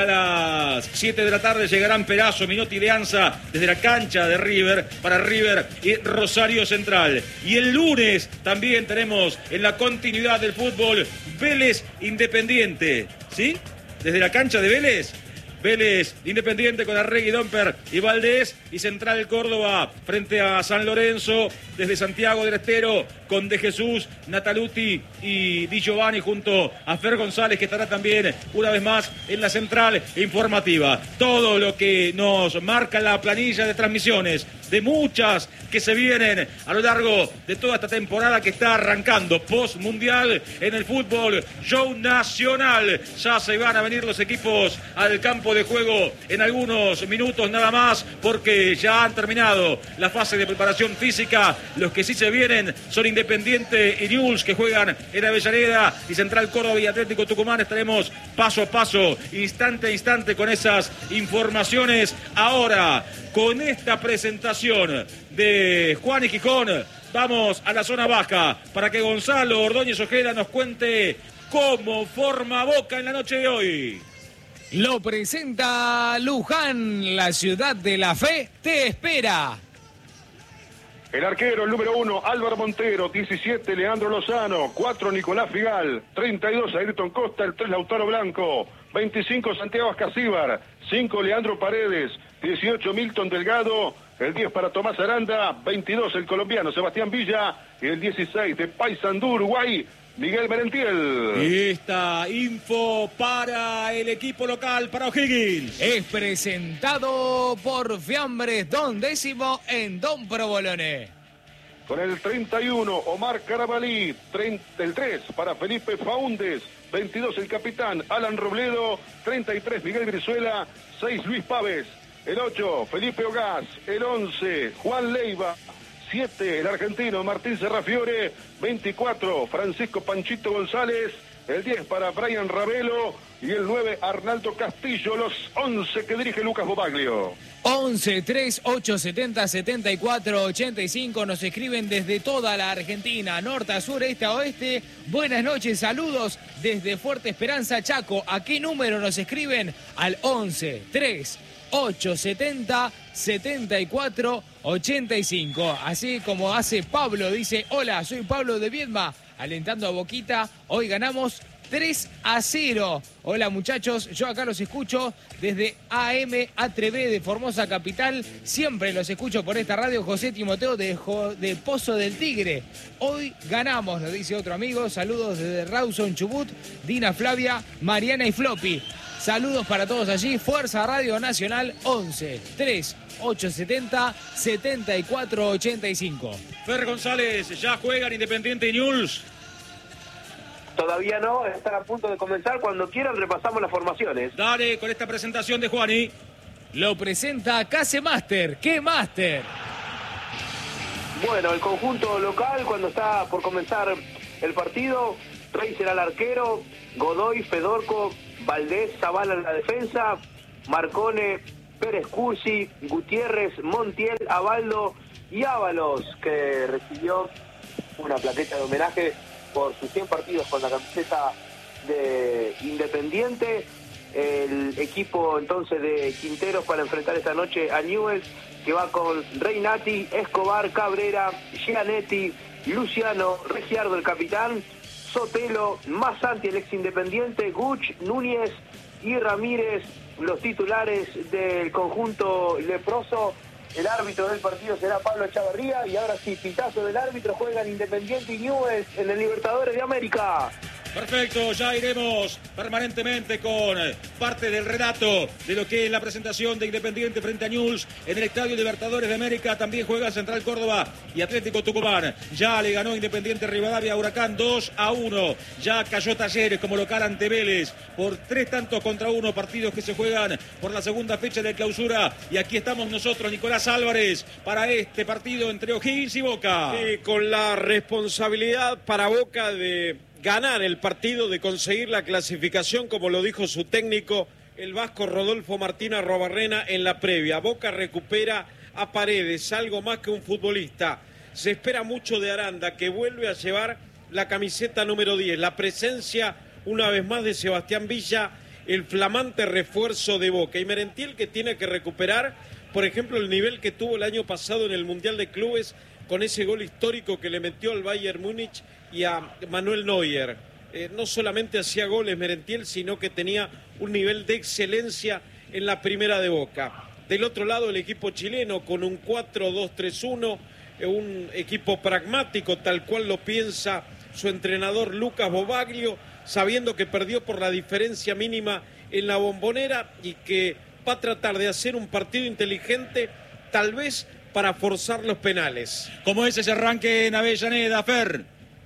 A las 7 de la tarde llegarán Perazo, Minotti y Leanza desde la cancha de River para River y Rosario Central. Y el lunes también tenemos en la continuidad del fútbol Vélez Independiente, ¿sí? Desde la cancha de Vélez. Vélez Independiente con Arregui, Domper y Valdés, y Central Córdoba frente a San Lorenzo desde Santiago del Estero con De Jesús, Nataluti y Di Giovanni junto a Fer González, que estará también una vez más en la central informativa. Todo lo que nos marca la planilla de transmisiones, de muchas que se vienen a lo largo de toda esta temporada que está arrancando post-mundial en el fútbol show nacional. Ya se van a venir los equipos al campo de juego en algunos minutos nada más, porque ya han terminado la fase de preparación física. Los que sí se vienen son Independiente y Newell's, que juegan en Avellaneda, y Central Córdoba y Atlético Tucumán. Estaremos paso a paso, instante a instante, con esas informaciones. Ahora, con esta presentación de Juan y Gijón, vamos a la zona baja para que Gonzalo Ordóñez Ojeda nos cuente cómo forma Boca en la noche de hoy. Lo presenta Luján, la ciudad de la fe te espera. El arquero, el número 1, Álvaro Montero. 17, Leandro Lozano. 4, Nicolás Figal. 32, Ayrton Costa. El 3, Lautaro Blanco. 25, Santiago Ascasíbar. 5, Leandro Paredes. 18, Milton Delgado. El 10 para Tomás Aranda. 22, el colombiano Sebastián Villa. Y el 16 de Paysandú, Uruguay, Miguel Merentiel. Y esta info para el equipo local, para O'Higgins, es presentado por Fiambres Don Décimo en Don Provolone. Con el 31, Omar Carabalí. El 3 para Felipe Faúndez. 22, el capitán Alan Robledo. 33, Miguel Brizuela. 6, Luis Pávez. El 8, Felipe Ogaz. El 11, Juan Leiva. 7, el argentino Martín Serrafiore. 24, Francisco Panchito González. El 10 para Brian Ravelo. Y el 9, Arnaldo Castillo. Los 11 que dirige Lucas Bobaglio. 11 3 8 70 74 85. Nos escriben desde toda la Argentina, norte a sur, este a oeste. Buenas noches, saludos desde Fuerte Esperanza, Chaco. ¿A qué número nos escriben? Al 11 3 870 74 85. Así como hace Pablo, dice: hola, soy Pablo de Viedma, alentando a Boquita. Hoy ganamos 3-0. Hola muchachos, yo acá los escucho desde AM Atrevé de Formosa Capital. Siempre los escucho por esta radio. José Timoteo de Pozo del Tigre. Hoy ganamos, nos dice otro amigo. Saludos desde Rawson, Chubut, Dina, Flavia, Mariana y Floppy. Saludos para todos allí. Fuerza Radio Nacional. 11 3 870 74 85. Fer González, ya juegan Independiente y Newell's. Todavía no, están a punto de comenzar. Cuando quieran repasamos las formaciones. Dale con esta presentación de Juani. Lo presenta Case Master. ¿Qué Master? Bueno, el conjunto local, cuando está por comenzar el partido: Rey será el arquero, Godoy, Fedorco, Valdés, Zavala en la defensa, Marcone, Pérez Cursi, Gutiérrez, Montiel, Abaldo y Ábalos, que recibió una plaqueta de homenaje por sus 100 partidos con la camiseta de Independiente. El equipo entonces de Quinteros para enfrentar esta noche a Newell's, que va con Reinati, Escobar, Cabrera, Gianetti, Luciano, Regiardo el capitán, Sotelo, Masanti el ex Independiente, Guch, Núñez y Ramírez, los titulares del conjunto leproso. El árbitro del partido será Pablo Echavarría. Y ahora sí, pitazo del árbitro. Juegan Independiente y Newell's en el Libertadores de América. Perfecto, ya iremos permanentemente con parte del relato de lo que es la presentación de Independiente frente a Newell's en el Estadio Libertadores de América. También juega Central Córdoba y Atlético Tucumán. Ya le ganó Independiente Rivadavia a Huracán 2-1. Ya cayó Talleres como local ante Vélez por 3-1 partidos que se juegan por la segunda fecha de clausura. Y aquí estamos nosotros, Nicolás Álvarez, para este partido entre O'Higgins y Boca. Con la responsabilidad para Boca de ganar el partido, de conseguir la clasificación, como lo dijo su técnico, el vasco Rodolfo Martín Arrobarrena en la previa. Boca recupera a Paredes, algo más que un futbolista. Se espera mucho de Aranda, que vuelve a llevar la camiseta número 10. La presencia, una vez más, de Sebastián Villa el flamante refuerzo de Boca. Y Merentiel, que tiene que recuperar, por ejemplo, el nivel que tuvo el año pasado en el Mundial de Clubes, con ese gol histórico que le metió al Bayern Múnich y a Manuel Neuer. No solamente hacía goles Merentiel, sino que tenía un nivel de excelencia en la primera de Boca. Del otro lado, el equipo chileno con un 4-2-3-1, un equipo pragmático, tal cual lo piensa su entrenador Lucas Bobaglio, sabiendo que perdió por la diferencia mínima en la Bombonera y que va a tratar de hacer un partido inteligente, tal vez para forzar los penales. ¿Cómo es ese arranque en Avellaneda, Fer?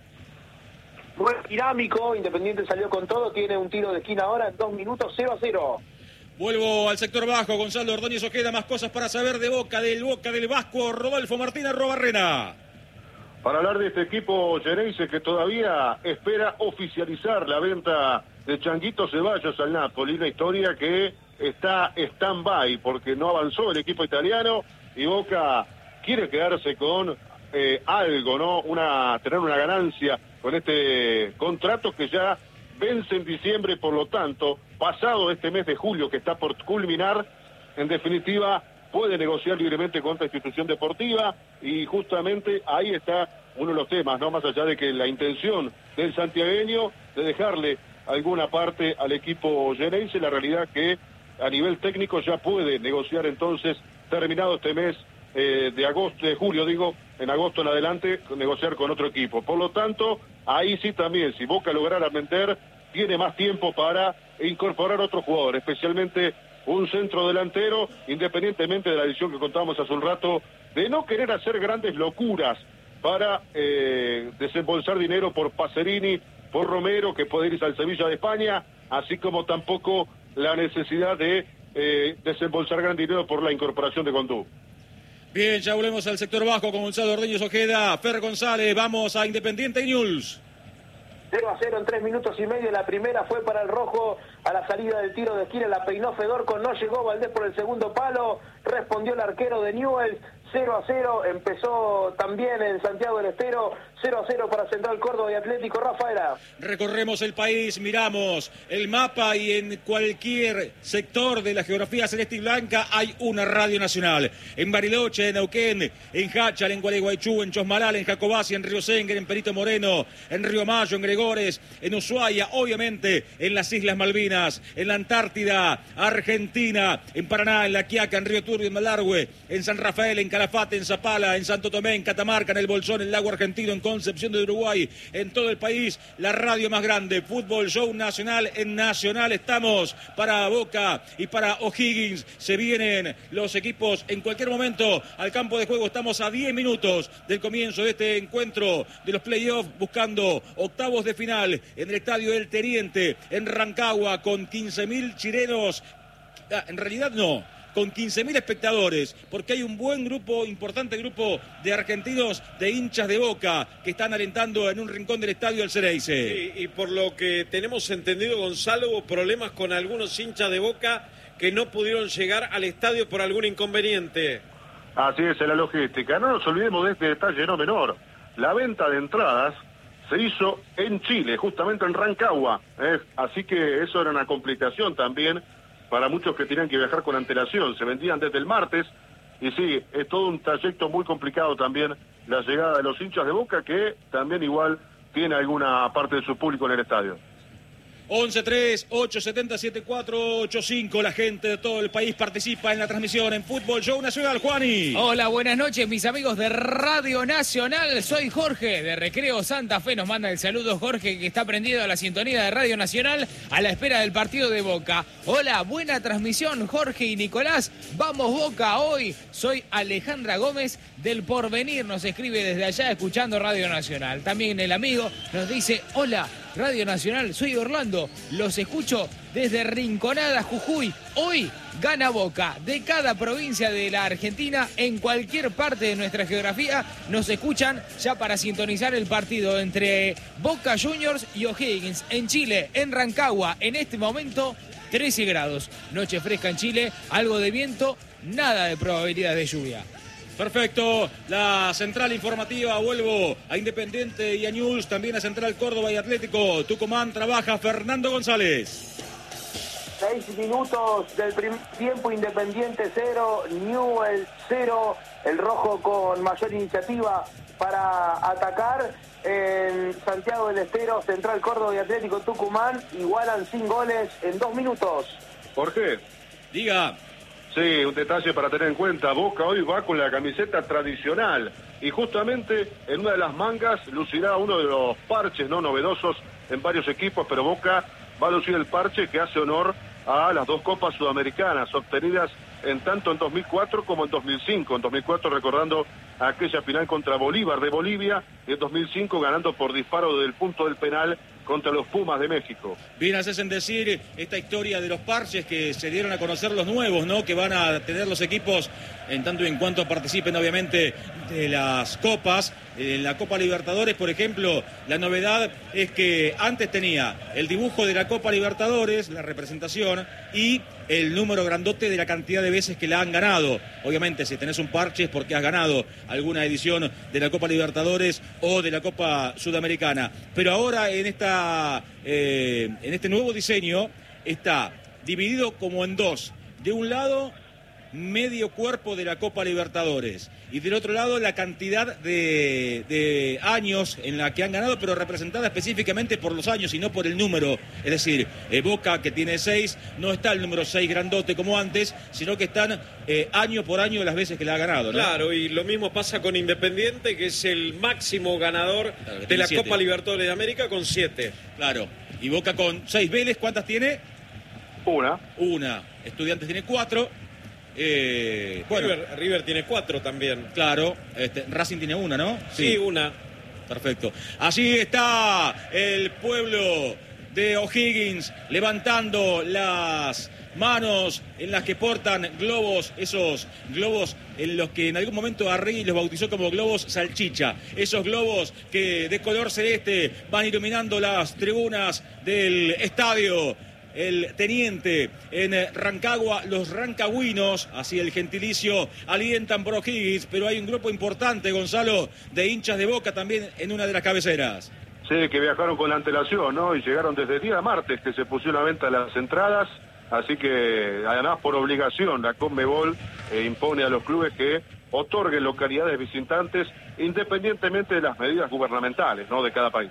Muy dinámico, Independiente salió con todo, tiene un tiro de esquina ahora en 2 minutos, 0-0. Vuelvo al sector bajo, Gonzalo Ordóñez Ojeda, más cosas para saber de Boca del Vasco, Rodolfo Martínez Robarrena. Para hablar de este equipo Geneise que todavía espera oficializar la venta de Changuito Ceballos al Napoli, una historia que está stand-by porque no avanzó el equipo italiano y Boca quiere quedarse con algo, ¿no? Tener una ganancia con este contrato que ya vence en diciembre, por lo tanto, pasado este mes de julio que está por culminar, en definitiva puede negociar libremente con otra institución deportiva y justamente ahí está uno de los temas, ¿no? Más allá de que la intención del santiagueño de dejarle alguna parte al equipo Geneise, la realidad que a nivel técnico ya puede negociar entonces, terminado este mes de julio, en agosto en adelante, negociar con otro equipo. Por lo tanto, ahí sí también, si Boca lograra vender, tiene más tiempo para incorporar otro jugador, especialmente un centro delantero, independientemente de la decisión que contábamos hace un rato, de no querer hacer grandes locuras para desembolsar dinero por Pacerini, por Romero, que puede irse al Sevilla de España, así como tampoco la necesidad de desembolsar gran dinero por la incorporación de Gondú. Bien, ya volvemos al sector bajo con Gonzalo Ordóñez Ojeda, Fer González, vamos a Independiente News. 0-0 en 3 minutos y medio. La primera fue para el rojo a la salida del tiro de esquina, la peinó Fedorco, no llegó Valdés por el segundo palo, respondió el arquero de Newell's. 0-0, empezó también en Santiago del Estero, 0-0 para Central Córdoba y Atlético. Rafaela. Recorremos el país, miramos el mapa y en cualquier sector de la geografía celeste y blanca hay una radio nacional. En Bariloche, en Neuquén, en Háchal, en Gualeguaychú, en Chosmalal, en Jacobasi, en Río Sengue, en Perito Moreno, en Río Mayo, en Gregores, en Ushuaia, obviamente en las Islas Malvinas, en la Antártida, Argentina, en Paraná, en La Quiaca, en Río Turbio, en Malargüe, en San Rafael, en Calafate, en Zapala, en Santo Tomé, en Catamarca, en El Bolsón, en Lago Argentino, en Concepción de Uruguay, en todo el país, la radio más grande, Fútbol Show Nacional. En Nacional estamos para Boca y para O'Higgins. Se vienen los equipos en cualquier momento al campo de juego. Estamos a 10 minutos del comienzo de este encuentro de los playoffs, buscando octavos de final en el Estadio del Teniente, en Rancagua, con 15.000 chilenos. En realidad no, con 15.000 espectadores, porque hay un importante grupo de argentinos, de hinchas de Boca, que están alentando en un rincón del estadio del Xereyce. Y por lo que tenemos entendido, Gonzalo, hubo problemas con algunos hinchas de Boca que no pudieron llegar al estadio por algún inconveniente. Así es, en la logística. No nos olvidemos de este detalle no menor. La venta de entradas se hizo en Chile, justamente en Rancagua. Así que eso era una complicación también para muchos que tenían que viajar con antelación. Se vendían desde el martes y sí, es todo un trayecto muy complicado también la llegada de los hinchas de Boca, que también igual tiene alguna parte de su público en el estadio. 11-3-870-7485. La gente de todo el país participa en la transmisión en Fútbol Show Nacional. Juani. Hola, buenas noches, mis amigos de Radio Nacional. Soy Jorge de Recreo Santa Fe. Nos manda el saludo Jorge, que está prendido a la sintonía de Radio Nacional a la espera del partido de Boca. Hola, buena transmisión, Jorge y Nicolás. Vamos Boca hoy. Soy Alejandra Gómez del Porvenir. Nos escribe desde allá escuchando Radio Nacional. También el amigo nos dice: hola, Radio Nacional, soy Orlando, los escucho desde Rinconada, Jujuy. Hoy gana Boca. De cada provincia de la Argentina, en cualquier parte de nuestra geografía, nos escuchan ya para sintonizar el partido entre Boca Juniors y O'Higgins. En Chile, en Rancagua, en este momento 13 grados. Noche fresca en Chile, algo de viento, nada de probabilidad de lluvia. Perfecto, la central informativa, vuelvo a Independiente y a News, también a Central Córdoba y Atlético Tucumán, trabaja Fernando González. 6 minutos del primer tiempo, Independiente 0, Newell's 0, el rojo con mayor iniciativa para atacar. En Santiago del Estero, Central Córdoba y Atlético Tucumán igualan sin goles en 2 minutos. ¿Por qué? Diga. Sí, un detalle para tener en cuenta. Boca hoy va con la camiseta tradicional y justamente en una de las mangas lucirá uno de los parches no novedosos en varios equipos, pero Boca va a lucir el parche que hace honor a las 2 Copas Sudamericanas obtenidas tanto en 2004 como en 2005. En 2004 recordando aquella final contra Bolívar de Bolivia y en 2005 ganando por disparo del punto del penal contra los Pumas de México. Bien haces en decir esta historia de los parches que se dieron a conocer los nuevos, ¿no? Que van a tener los equipos en tanto y en cuanto participen obviamente de las copas. En la Copa Libertadores, por ejemplo, la novedad es que antes tenía el dibujo de la Copa Libertadores, la representación, y el número grandote de la cantidad de veces que la han ganado. Obviamente, si tenés un parche es porque has ganado alguna edición de la Copa Libertadores o de la Copa Sudamericana. Pero ahora en este nuevo diseño está dividido como en 2. De un lado, medio cuerpo de la Copa Libertadores y del otro lado la cantidad de años en la que han ganado, pero representada específicamente por los años y no por el número. Es decir, Boca, que tiene 6, no está el número 6 grandote como antes, sino que están año por año las veces que la ha ganado, ¿no? Claro, y lo mismo pasa con Independiente, que es el máximo ganador de la 7. Copa Libertadores de América con 7. Claro, y Boca con 6. Vélez, ¿cuántas tiene? Una. Estudiantes tiene 4. Bueno, River tiene 4 también. Claro, Racing tiene 1, ¿no? Sí, 1. Perfecto. Allí está el pueblo de O'Higgins levantando las manos en las que portan globos, esos globos en los que en algún momento Arregui los bautizó como globos salchicha. Esos globos que de color celeste van iluminando las tribunas del estadio. El teniente en Rancagua, los rancagüinos, así el gentilicio, alientan por O'Higgins, pero hay un grupo importante, Gonzalo, de hinchas de Boca también en una de las cabeceras. Sí, que viajaron con antelación, ¿no? Y llegaron desde el día martes que se pusieron a venta las entradas, así que además por obligación la Conmebol impone a los clubes que otorguen localidades visitantes independientemente de las medidas gubernamentales, ¿no? De cada país.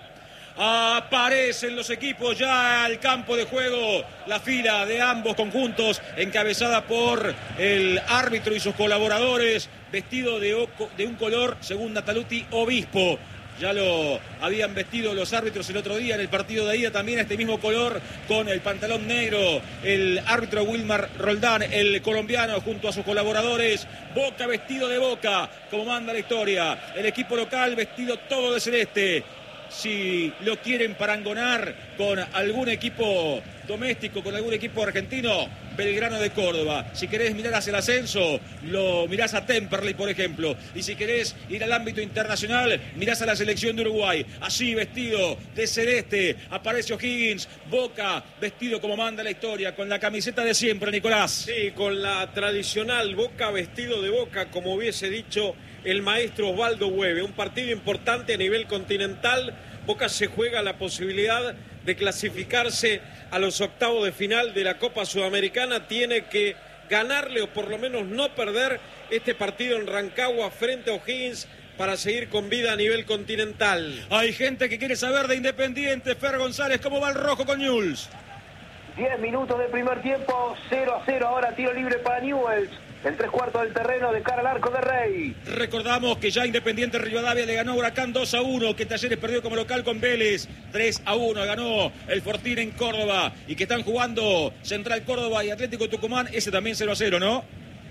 Aparecen los equipos ya al campo de juego, la fila de ambos conjuntos encabezada por el árbitro y sus colaboradores, vestido de un color, según Nataluti, obispo. Ya lo habían vestido los árbitros el otro día en el partido de ida, también este mismo color con el pantalón negro, el árbitro Wilmar Roldán, el colombiano, junto a sus colaboradores. Boca vestido de Boca, como manda la historia, el equipo local vestido todo de celeste. Si lo quieren parangonar con algún equipo doméstico, con algún equipo argentino, Belgrano de Córdoba. Si querés mirar hacia el ascenso, lo mirás a Temperley, por ejemplo. Y si querés ir al ámbito internacional, mirás a la selección de Uruguay. Así, vestido de celeste, aparece O'Higgins. Boca, vestido como manda la historia, con la camiseta de siempre, Nicolás. Sí, con la tradicional Boca vestido de Boca, como hubiese dicho el maestro Osvaldo Hueve. Un partido importante a nivel continental. Boca se juega la posibilidad de clasificarse a los octavos de final de la Copa Sudamericana. Tiene que ganarle o por lo menos no perder este partido en Rancagua frente a O'Higgins para seguir con vida a nivel continental. Hay gente que quiere saber de Independiente. Fer González, ¿cómo va el rojo con Newell's? 10 minutos del primer tiempo, 0-0 ahora, tiro libre para Newell's. En 3/4 del terreno de cara al arco de Rey. Recordamos que ya Independiente Rivadavia le ganó a Huracán 2-1, que Talleres perdió como local con Vélez 3-1, ganó el Fortín en Córdoba y que están jugando Central Córdoba y Atlético Tucumán, ese también 0-0, ¿no?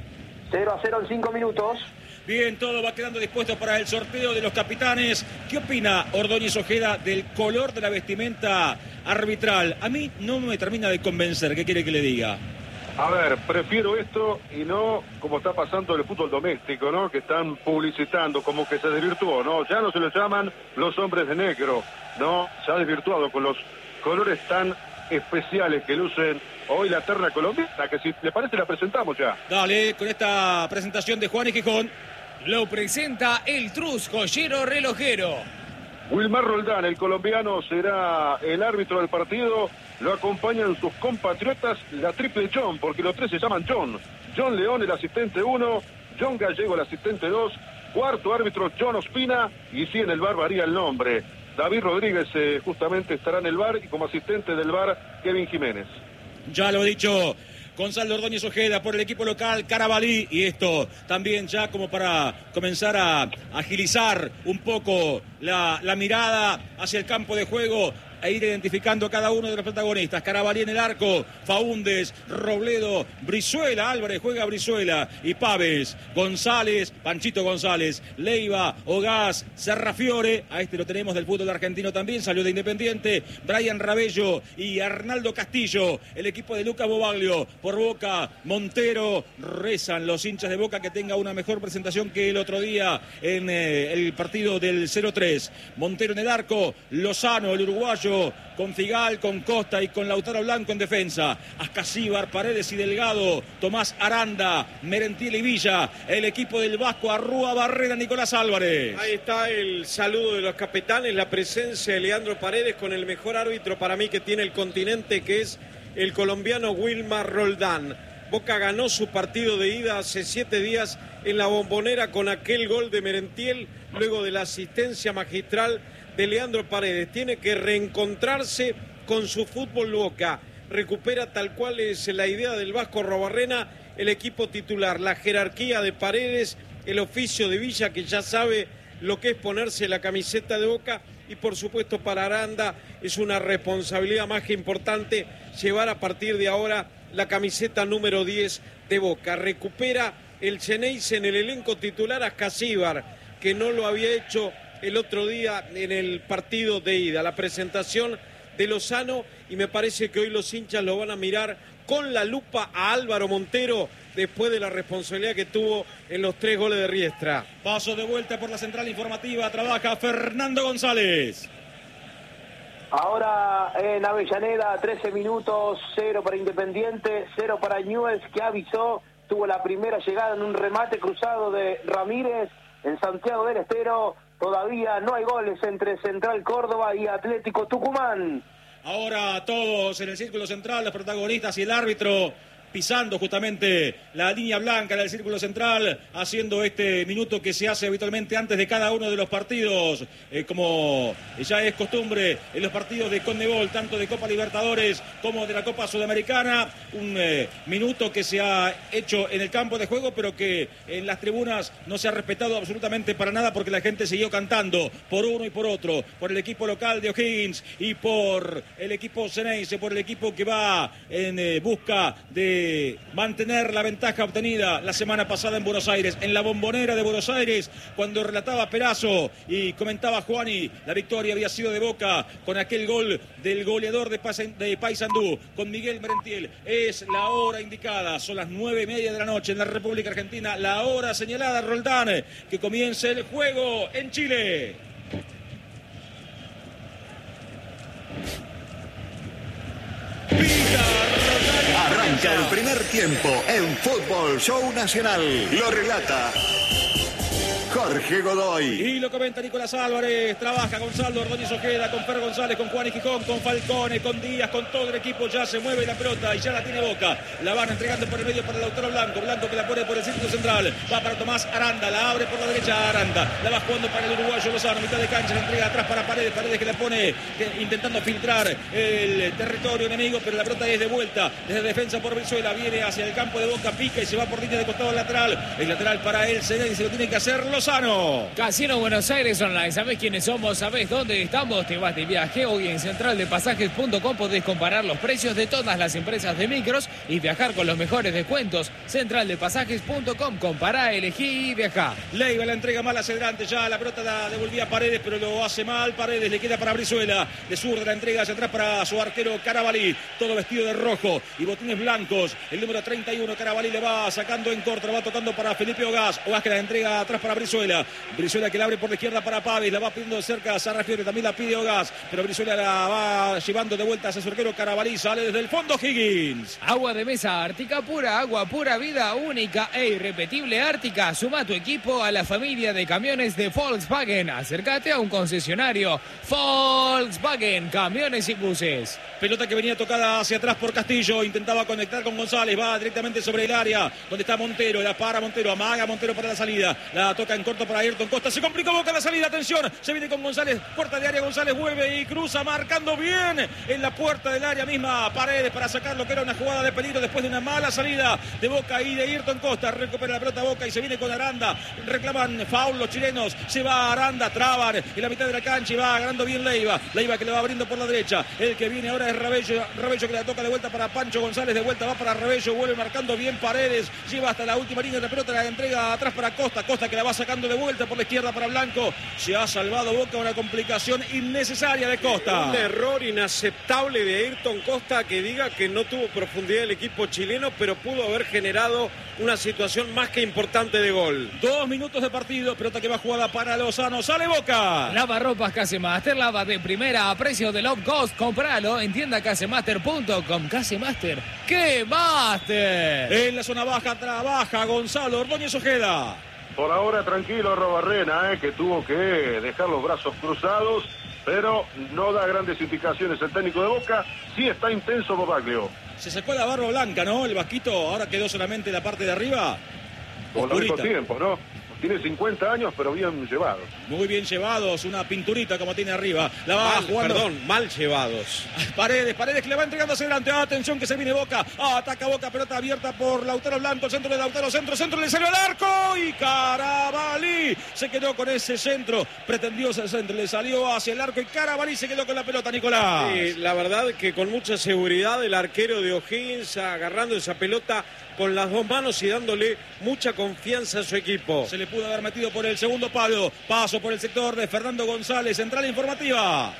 0-0 en 5 minutos. Bien, todo va quedando dispuesto para el sorteo de los capitanes. ¿Qué opina Ordóñez Ojeda del color de la vestimenta arbitral? A mí no me termina de convencer, ¿qué quiere que le diga? A ver, prefiero esto y no como está pasando en el fútbol doméstico, ¿no? Que están publicitando como que se desvirtuó, ¿no? Ya no se les llaman los hombres de negro, ¿no? Se ha desvirtuado con los colores tan especiales que lucen hoy la terna colombiana, que si le parece la presentamos ya. Dale, con esta presentación de Juan y Gijón. Lo presenta el Trus, joyero relojero. Wilmar Roldán, el colombiano, será el árbitro del partido. lo acompañan sus compatriotas, la triple John, porque los tres se llaman John. John León, el asistente 1, John Gallego, el asistente 2, cuarto árbitro John Ospina, y sí, en el VAR varía el nombre. David Rodríguez justamente estará en el VAR, y como asistente del VAR, Kevin Jiménez. Ya lo he dicho Gonzalo Ordóñez Ojeda por el equipo local Carabalí, y esto también ya como para comenzar a agilizar un poco la mirada hacia el campo de juego e ir identificando a cada uno de los protagonistas. Carabalí en el arco, Faúndez, Robledo, Brizuela, Álvarez juega Brizuela y Pávez, González, Panchito González, Leiva, Ogaz, Serrafiore, a este lo tenemos del fútbol argentino también, salió de Independiente, Brian Rabello y Arnaldo Castillo, el equipo de Lucas Bobaglio, por Boca, Montero, rezan los hinchas de Boca que tenga una mejor presentación que el otro día en el partido del 0-3. Montero en el arco, Lozano, el uruguayo, con Figal, con Costa y con Lautaro Blanco en defensa. Ascasíbar, Paredes y Delgado, Tomás Aranda, Merentiel y Villa, el equipo del Vasco, Arrúa, Barrera, Nicolás Álvarez. Ahí está el saludo de los capitanes, la presencia de Leandro Paredes con el mejor árbitro para mí que tiene el continente, que es el colombiano Wilmar Roldán. Boca ganó su partido de ida hace 7 días en la Bombonera con aquel gol de Merentiel, luego de la asistencia magistral de Leandro Paredes. Tiene que reencontrarse con su fútbol Boca. Recupera tal cual es la idea del Vasco Arruabarrena, el equipo titular, la jerarquía de Paredes, el oficio de Villa, que ya sabe lo que es ponerse la camiseta de Boca, y por supuesto para Aranda es una responsabilidad más que importante llevar a partir de ahora la camiseta número 10 de Boca. Recupera el Xeneize en el elenco titular a Ascasíbar, que no lo había hecho el otro día en el partido de ida, la presentación de Lozano, y me parece que hoy los hinchas lo van a mirar con la lupa a Álvaro Montero después de la responsabilidad que tuvo en los 3 goles de Riestra. Paso de vuelta por la central informativa, trabaja Fernando González. Ahora en Avellaneda, 13 minutos, 0 para Independiente, 0 para Newell's, que avisó, tuvo la primera llegada en un remate cruzado de Ramírez en Santiago del Estero. Todavía no hay goles entre Central Córdoba y Atlético Tucumán. Ahora todos en el círculo central, los protagonistas y el árbitro pisando justamente la línea blanca del círculo central, haciendo este minuto que se hace habitualmente antes de cada uno de los partidos, como ya es costumbre en los partidos de Conmebol, tanto de Copa Libertadores como de la Copa Sudamericana. Un minuto que se ha hecho en el campo de juego, pero que en las tribunas no se ha respetado absolutamente para nada, porque la gente siguió cantando por uno y por otro, por el equipo local de O'Higgins y por el equipo Xeneize, por el equipo que va en busca de mantener la ventaja obtenida la semana pasada en Buenos Aires, en la Bombonera de Buenos Aires, cuando relataba Perazo y comentaba Juani, la victoria había sido de Boca con aquel gol del goleador de Paysandú, con Miguel Merentiel. Es la hora indicada, son las 9:30 de la noche en la República Argentina, la hora señalada, Roldán, que comience el juego en Chile. Arranca el primer tiempo en Fútbol Show Nacional. Lo relata Jorge Godoy. Y lo comenta Nicolás Álvarez. Trabaja Gonzalo Ordóñez Ojeda, con Fer González, con Juan y Gijón, con Falcone, con Díaz, con todo el equipo. Ya se mueve la pelota y ya la tiene Boca. La van entregando por el medio para Lautaro Blanco. Blanco que la pone por el círculo central. Va para Tomás Aranda. La abre por la derecha Aranda. La va jugando para el uruguayo Lozano. Mitad de cancha. La entrega atrás para Paredes. Paredes que la pone intentando filtrar el territorio enemigo. Pero la pelota es de vuelta. Desde defensa por Brizuela. Viene hacia el campo de Boca. Pica y se va por línea de costado lateral. El lateral para él. Y se lo tiene que hacer Lozano. Casino Buenos Aires Online. ¿Sabés quiénes somos? ¿Sabés dónde estamos? Te vas de viaje. Hoy en centraldepasajes.com podés comparar los precios de todas las empresas de micros y viajar con los mejores descuentos. Centraldepasajes.com. Compará, elegí y viajá. Leiva la entrega mal hacia adelante. Ya la pelota la devolvía a Paredes, pero lo hace mal. Paredes le queda para Brizuela. De zurda la entrega hacia atrás para su arquero Carabalí. Todo vestido de rojo y botines blancos. El número 31, Carabalí, le va sacando en corto. Le va tocando para Felipe Ogaz. Ogaz que la entrega atrás para Brizuela. Brizuela. Brizuela que la abre por la izquierda para Pávez. La va pidiendo cerca a Sarrafiore. También la pide Ogaz. Pero Brizuela la va llevando de vuelta hacia su arquero Carabalí. Sale desde el fondo Higgins. Agua de mesa Ártica Pura. Agua pura, vida única e irrepetible Ártica. Suma tu equipo a la familia de camiones de Volkswagen. Acércate a un concesionario. Volkswagen, camiones y buses. Pelota que venía tocada hacia atrás por Castillo. Intentaba conectar con González. Va directamente sobre el área donde está Montero. La para Montero. Amaga Montero para la salida. La toca en corto para Ayrton Costa. Se complicó Boca la salida. Atención. Se viene con González. Puerta de área. González vuelve y cruza marcando bien en la puerta del área misma. Paredes para sacar lo que era una jugada de peligro después de una mala salida de Boca y de Ayrton Costa. Recupera la pelota Boca y se viene con Aranda. Reclaman foul los chilenos. Se va Aranda. Traban en la mitad de la cancha y va ganando bien Leiva. Leiva que le va abriendo por la derecha. El que viene ahora es Rabello. Rabello que la toca de vuelta para Pancho González. De vuelta va para Rabello. Vuelve marcando bien Paredes. Lleva hasta la última línea de la pelota. La entrega atrás para Costa. Costa que la va sacando de vuelta por la izquierda para Blanco. Se ha salvado Boca una complicación innecesaria de Costa. Un error inaceptable de Ayrton Costa que diga que no tuvo profundidad el equipo chileno, pero pudo haber generado una situación más que importante de gol. 2 minutos de partido. Pelota que va jugada para Lozano. Sale Boca. Lavarropas Casemaster, lava de primera a precio de Low Cost. Compralo en tiendacasemaster.com. Casemaster, ¡qué master! En la zona baja trabaja Gonzalo Ordóñez Ojeda. Por ahora tranquilo Robarrena, que tuvo que dejar los brazos cruzados, pero no da grandes indicaciones el técnico de Boca. Sí está intenso Bobaglio. Se sacó la barba blanca, ¿no? El vasquito, ahora quedó solamente la parte de arriba. Por lo mismo tiempo, ¿no? Tiene 50 años, pero bien llevados. Muy bien llevados, una pinturita como tiene arriba. La va jugando. Mal llevados. Paredes que le va entregando hacia adelante. Atención que se viene Boca. Ataca Boca, pelota abierta por Lautaro Blanco. Centro de Lautaro, centro, le salió al arco. Y Carabalí se quedó con ese centro. Pretendió ese centro, le salió hacia el arco. Y Carabalí se quedó con la pelota, Nicolás. Sí, la verdad que con mucha seguridad el arquero de O'Higgins agarrando esa pelota con las dos manos y dándole mucha confianza a su equipo. Se le pudo haber metido por el segundo palo. Paso por el sector de Fernando González. Central informativa.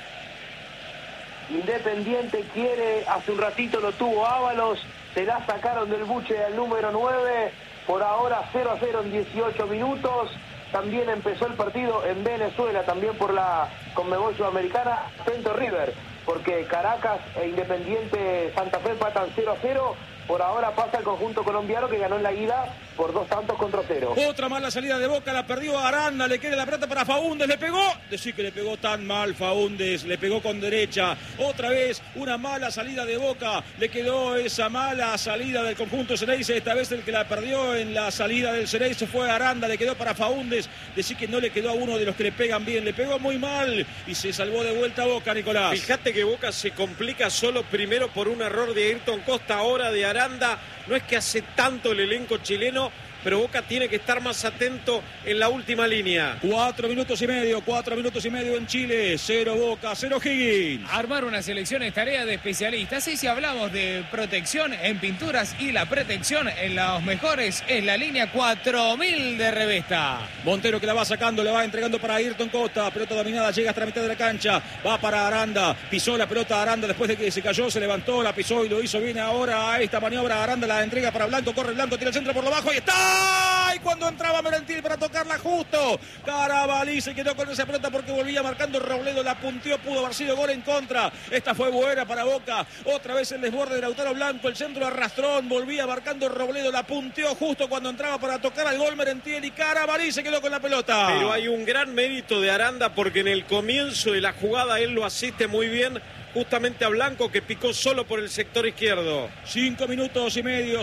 Independiente quiere, hace un ratito lo tuvo Ábalos, se la sacaron del buche al número 9, por ahora 0-0 en 18 minutos. También empezó el partido en Venezuela, también por la Conmebol Sudamericana. Atento River, porque Caracas e Independiente Santa Fe empatan 0-0. Por ahora pasa el conjunto colombiano que ganó en la ida por 2-0. Otra mala salida de Boca, la perdió Aranda, le queda la pelota para Faúndez, le pegó. Decir que le pegó tan mal Faúndez, le pegó con derecha. Otra vez una mala salida de Boca, le quedó esa mala salida del conjunto Xereyce. Esta vez el que la perdió en la salida del Xereyce fue Aranda, le quedó para Faúndez. Decir que no le quedó a uno de los que le pegan bien, le pegó muy mal y se salvó de vuelta a Boca, Nicolás. Fíjate que Boca se complica solo primero por un error de Ayrton Costa, ahora de Aranda. No es que hace tanto el elenco chileno, pero Boca tiene que estar más atento en la última línea. 4 minutos y medio en Chile. 0 Boca, 0 Higgins. Armar una selección es tarea de especialistas. Y si hablamos de protección en pinturas y la protección en los mejores, es la línea 4000 de Revesta. Montero que la va sacando, le va entregando para Ayrton Costa. Pelota dominada, llega hasta la mitad de la cancha. Va para Aranda. Pisó la pelota Aranda después de que se cayó, se levantó, la pisó y lo hizo bien ahora a esta maniobra. Aranda la entrega para Blanco, corre Blanco, tira el centro por lo bajo y está. Y cuando entraba Merentiel para tocarla justo, Carabalí se quedó con esa pelota porque volvía marcando Robledo, la punteó, pudo haber sido gol en contra. Esta fue buena para Boca. Otra vez el desborde de Lautaro Blanco, el centro arrastrón, volvía marcando Robledo, la punteó justo cuando entraba para tocar al gol Merentiel y Carabalí se quedó con la pelota. Pero hay un gran mérito de Aranda porque en el comienzo de la jugada él lo asiste muy bien justamente a Blanco, que picó solo por el sector izquierdo. 5 minutos y medio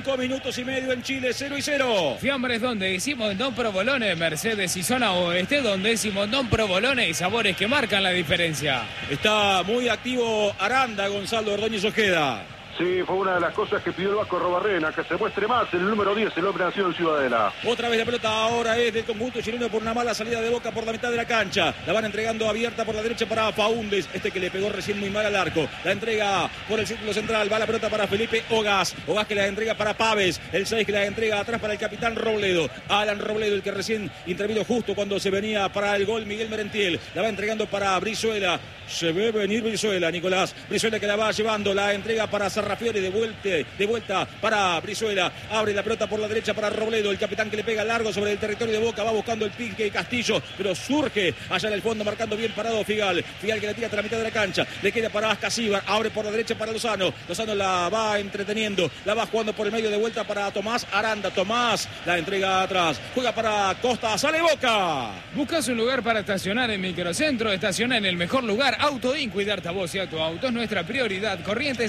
en Chile, 0-0. Fiambres donde decimos Don Provolone, Mercedes y zona oeste, donde decimos Don Provolone y sabores que marcan la diferencia. Está muy activo Aranda, Gonzalo Ordóñez Ojeda. Sí, fue una de las cosas que pidió el Vasco Robarrena, que se muestre más el número 10, el hombre nacido en Ciudadela. Otra vez la pelota ahora es del conjunto chileno por una mala salida de Boca por la mitad de la cancha. La van entregando abierta por la derecha para Faúndez, que le pegó recién muy mal al arco. La entrega por el círculo central, va la pelota para Felipe Ogaz. Ogaz que la entrega para Pávez, el 6 que la entrega atrás para el capitán Robledo. Alan Robledo, el que recién intervino justo cuando se venía para el gol Miguel Merentiel. La va entregando para Brizuela. Se ve venir Brizuela, Nicolás. Brizuela que la va llevando, la entrega para Sarrafiore. Sarrafiore de vuelta para Brizuela. Abre la pelota por la derecha para Robledo, el capitán que le pega largo sobre el territorio de Boca. Va buscando el pique Castillo, pero surge allá en el fondo, marcando bien parado Figal. Figal que la tira hasta la mitad de la cancha. Le queda para Ascasíbar. Abre por la derecha para Lozano. Lozano la va entreteniendo. La va jugando por el medio de vuelta para Tomás Aranda. Tomás la entrega atrás. Juega para Costa. Sale Boca. ¿Buscas un lugar para estacionar en Microcentro? Estaciona en el mejor lugar. Autoin, cuidarte a vos y a tu auto es nuestra prioridad. Corrientes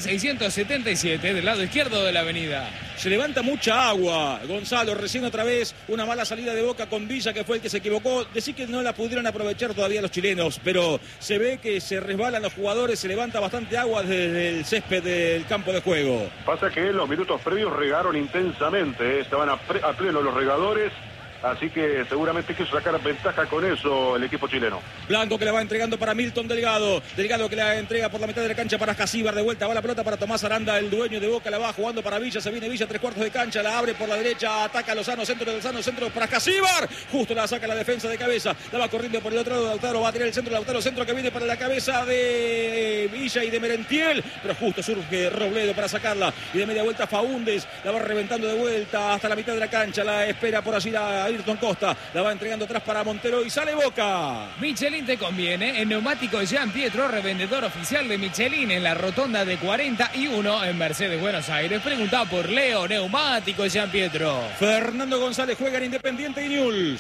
677 del lado izquierdo de la avenida. Se levanta mucha agua. Gonzalo, recién otra vez una mala salida de Boca con Villa, que fue el que se equivocó. Decir que no la pudieron aprovechar todavía los chilenos, pero se ve que se resbalan los jugadores, se levanta bastante agua desde el césped del campo de juego. Pasa que en los minutos previos regaron intensamente, estaban a pleno los regadores. Así que seguramente quiso sacar ventaja con eso el equipo chileno. Blanco que la va entregando para Milton Delgado. Delgado que la entrega por la mitad de la cancha para Ascasíbar. De vuelta va la pelota para Tomás Aranda, el dueño de Boca. La va jugando para Villa. Se viene Villa, 3/4 de cancha. La abre por la derecha. Ataca Lozano. Centro de Lozano. Centro para Ascasíbar. Justo la saca la defensa de cabeza. La va corriendo por el otro lado. Lautaro va a tirar el centro. Lautaro, centro que viene para la cabeza de Villa y de Merentiel. Pero justo surge Robledo para sacarla. Y de media vuelta Faúndez. La va reventando de vuelta hasta la mitad de la cancha. La espera por allí la Ayrton Costa. La va entregando atrás para Montero y sale Boca. Michelin te conviene. En Neumáticos Jean Pietro, revendedor oficial de Michelin en la rotonda de 41 en Mercedes, Buenos Aires. Preguntá por Leo, Neumáticos Jean Pietro. Fernando González juega en Independiente y Newell's.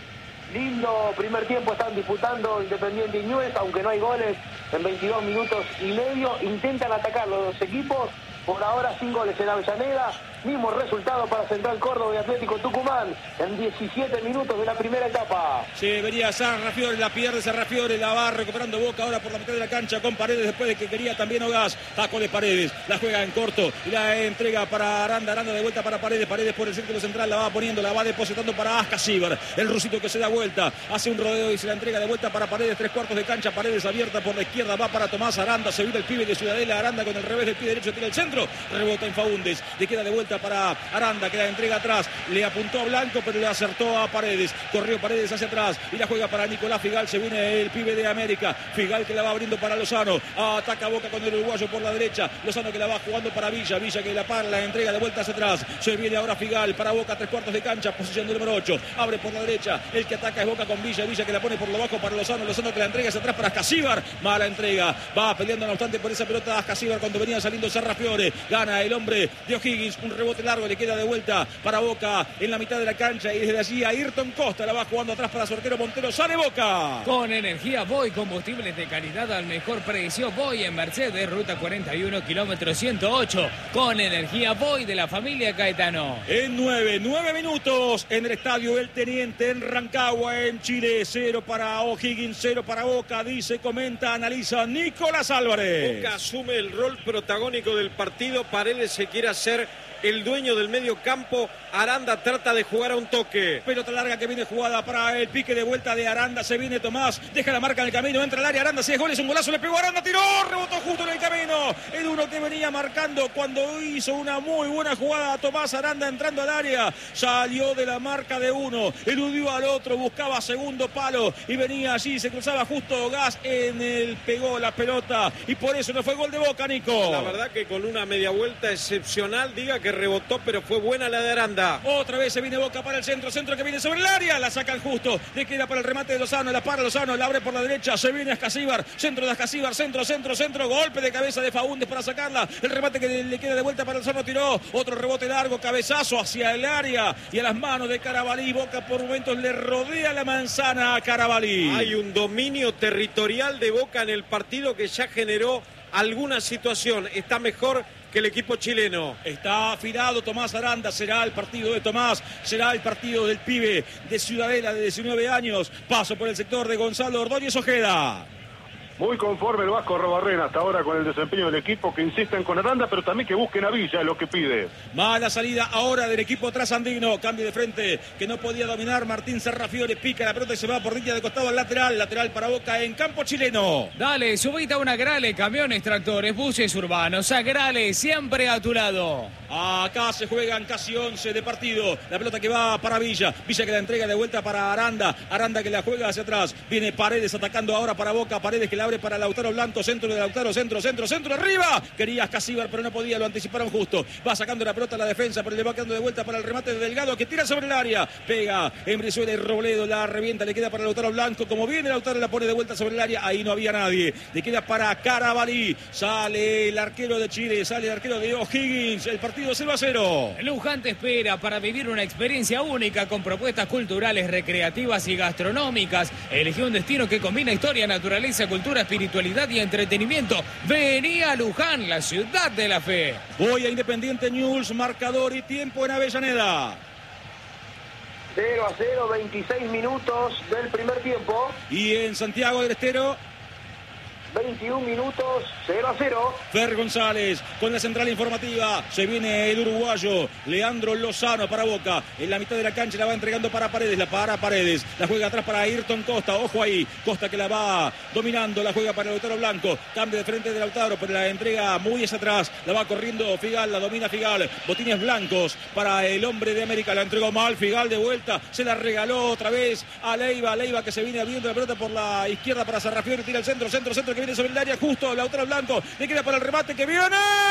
Lindo primer tiempo están disputando Independiente y Newell's, aunque no hay goles en 22 minutos y medio. Intentan atacar los dos equipos. Por ahora sin goles en Avellaneda. Mismo resultado para Central Córdoba y Atlético Tucumán en 17 minutos de la primera etapa. Se venía Sarrafiore, la pierde Sarrafiore, la va recuperando Boca ahora por la mitad de la cancha con Paredes después de que quería también Ogás. Taco de Paredes, la juega en corto y la entrega para Aranda. Aranda de vuelta para Paredes. Paredes por el círculo central, la va poniendo, la va depositando para Ascasíbar. El rusito que se da vuelta, hace un rodeo y se la entrega de vuelta para Paredes. 3/4 de cancha, Paredes abierta por la izquierda, va para Tomás Aranda. Se vive el pibe de Ciudadela. Aranda con el revés del pie derecho tira el centro, rebota en Faúndez. Le queda de vuelta para Aranda que la entrega atrás, le apuntó a Blanco pero le acertó a Paredes, corrió Paredes hacia atrás y la juega para Nicolás Figal. Se viene el pibe de América, Figal que la va abriendo para Lozano, ataca Boca con el uruguayo por la derecha, Lozano que la va jugando para Villa, Villa que la para, la entrega de vuelta hacia atrás, se viene ahora Figal para Boca, 3/4 de cancha, posición del número 8, abre por la derecha, el que ataca es Boca con Villa, Villa que la pone por lo bajo para Lozano, Lozano que la entrega hacia atrás para Ascasíbar, mala entrega, va peleando no obstante por esa pelota Ascasíbar cuando venía saliendo Sarrafiore, gana el hombre de O'Higgins, un rebote largo, le queda de vuelta para Boca en la mitad de la cancha y desde allí Ayrton Costa la va jugando atrás para su arquero Montero. Sale Boca. Con energía Voy, combustibles de calidad al mejor precio. Voy en Mercedes, ruta 41, kilómetro 108. Con energía Voy de la familia Caetano. En 9 minutos en el estadio El Teniente en Rancagua, en Chile. 0 para O'Higgins, 0 para Boca. Dice, comenta, analiza Nicolás Álvarez. Boca asume el rol protagónico del partido. Paredes se quiere hacer el dueño del medio campo. Aranda trata de jugar a un toque. Pelota larga que viene jugada para el pique de vuelta de Aranda. Se viene Tomás, deja la marca en el camino, entra al área. Aranda, 6 goles, un golazo, le pegó Aranda, tiró, rebotó justo en el camino. El uno que venía marcando cuando hizo una muy buena jugada. Tomás Aranda entrando al área, salió de la marca de uno, eludió al otro, buscaba segundo palo y venía allí, se cruzaba justo Gas en el, pegó la pelota y por eso no fue gol de Boca, Nico. La verdad que con una media vuelta excepcional, diga que rebotó, pero fue buena la de Aranda. Otra vez se viene Boca para el centro, centro que viene sobre el área, la sacan justo, le queda para el remate de Lozano, la para Lozano, la abre por la derecha, se viene Ascasíbar, centro de Ascasíbar, centro, golpe de cabeza de Faúndez para sacarla, el remate que le queda de vuelta para Lozano, tiró, otro rebote largo, cabezazo hacia el área y a las manos de Carabalí. Boca por momentos le rodea la manzana a Carabalí. Hay un dominio territorial de Boca en el partido que ya generó alguna situación, está mejor que el equipo chileno. Está afilado Tomás Aranda, será el partido de Tomás, será el partido del pibe de Ciudadela de 19 años. Paso por el sector de Gonzalo Ordóñez Ojeda. Muy conforme el Vasco Arrobarrena hasta ahora con el desempeño del equipo, que insisten con Aranda, pero también que busquen a Villa, es lo que pide. Mala salida ahora del equipo trasandino, cambio de frente que no podía dominar Martín Sarrafiore, pica la pelota y se va por línea de costado al lateral para Boca en campo chileno. Dale, subite a una Grale, camiones, tractores, buses urbanos, a Grale, siempre a tu lado. Acá se juegan casi 11 de partido, la pelota que va para Villa, Villa que la entrega de vuelta para Aranda, Aranda que la juega hacia atrás, viene Paredes atacando ahora para Boca, Paredes que la abre para Lautaro Blanco, centro de Lautaro, centro, arriba. Quería Ascasíbar, pero no podía, lo anticiparon justo. Va sacando la pelota a la defensa, pero le va quedando de vuelta para el remate de Delgado, que tira sobre el área. Pega en Brizuela y Robledo, la revienta, le queda para Lautaro Blanco. Como viene Lautaro, la pone de vuelta sobre el área. Ahí no había nadie. Le queda para Carabalí. Sale el arquero de Chile, sale el arquero de O'Higgins. El partido 0-0. Luján te espera para vivir una experiencia única con propuestas culturales, recreativas y gastronómicas. Elegí un destino que combina historia, naturaleza, cultura, espiritualidad y entretenimiento. Vení a Luján, la ciudad de la fe. Voy a Independiente News, marcador y tiempo en Avellaneda. 0-0, 26 minutos del primer tiempo. Y en Santiago del Estero, 21 minutos, 0-0. Fer González con la central informativa. Se viene el uruguayo Leandro Lozano para Boca. En la mitad de la cancha la va entregando para Paredes. La juega atrás para Ayrton Costa. Ojo ahí. Costa que la va dominando. La juega para Lautaro Blanco. Cambio de frente de Lautaro, pero la entrega muy hacia atrás. La va corriendo Figal. La domina Figal. Botines blancos para el hombre de América. La entregó mal. Figal de vuelta. Se la regaló otra vez a Leiva. Leiva que se viene abriendo la pelota por la izquierda para Sarrafiori. Tira el centro que viene sobre el área, justo Lautaro Blanco, le queda para el remate que viene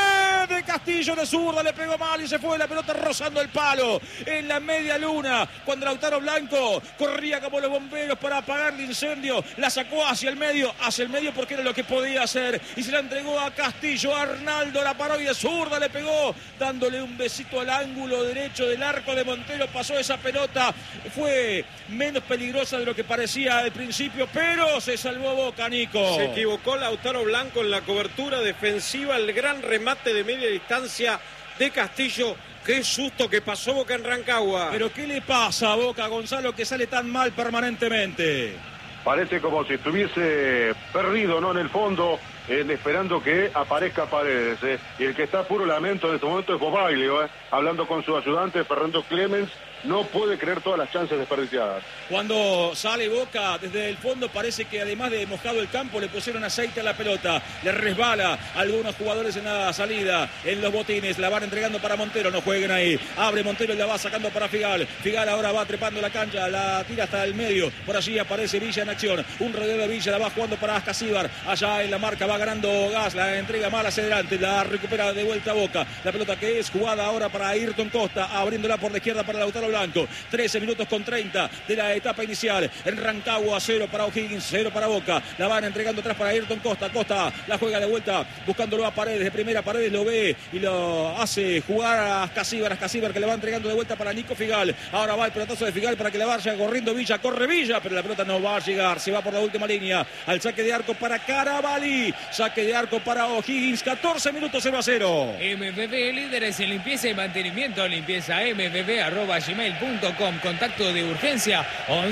de Castillo de zurda, le pegó mal y se fue la pelota rozando el palo en la media luna, cuando Lautaro Blanco corría como los bomberos para apagar el incendio, la sacó hacia el medio porque era lo que podía hacer y se la entregó a Castillo. Arnaldo la paró y de zurda le pegó, dándole un besito al ángulo derecho del arco de Montero. Pasó esa pelota, fue menos peligrosa de lo que parecía al principio, pero se salvó Boca, Nico. Se equivocó Lautaro Blanco en la cobertura defensiva, el gran remate de media distancia de Castillo. Qué susto que pasó Boca en Rancagua. Pero ¿qué le pasa a Boca, Gonzalo, que sale tan mal permanentemente? Parece como si estuviese perdido, ¿no? En el fondo, esperando que aparezca Paredes. Y el que está a puro lamento en este momento es Bobaglio, hablando con su ayudante Fernando Clemens. No puede creer todas las chances desperdiciadas. Cuando sale Boca desde el fondo, parece que además de mojado el campo, le pusieron aceite a la pelota. Le resbala a algunos jugadores en la salida, en los botines. La van entregando para Montero, no jueguen ahí. Abre Montero y la va sacando para Figal. Figal ahora va trepando la cancha, la tira hasta el medio. Por allí aparece Villa en acción. Un rodeo de Villa, la va jugando para Ascasíbar. Allá en la marca va ganando Gas, la entrega mal hacia adelante, la recupera de vuelta a Boca. La pelota que es jugada ahora para Ayrton Costa, abriéndola por la izquierda para Lautaro Blanco. 13 minutos con 30 de la etapa inicial. En Rancagua, 0 para O'Higgins, 0 para Boca. La van entregando atrás para Ayrton Costa. Costa la juega de vuelta, buscándolo a Paredes. De primera, Paredes lo ve y lo hace jugar a Ascasíbar. Ascasíbar que le va entregando de vuelta para Nico Figal. Ahora va el pelotazo de Figal para que la vaya corriendo Villa. Corre Villa, pero la pelota no va a llegar. Se va por la última línea. Al saque de arco para Carabalí. Saque de arco para O'Higgins. 14 minutos, 0-0. MBB, líderes en limpieza y mantenimiento. Limpieza mbb@gmail.com. Contacto de urgencia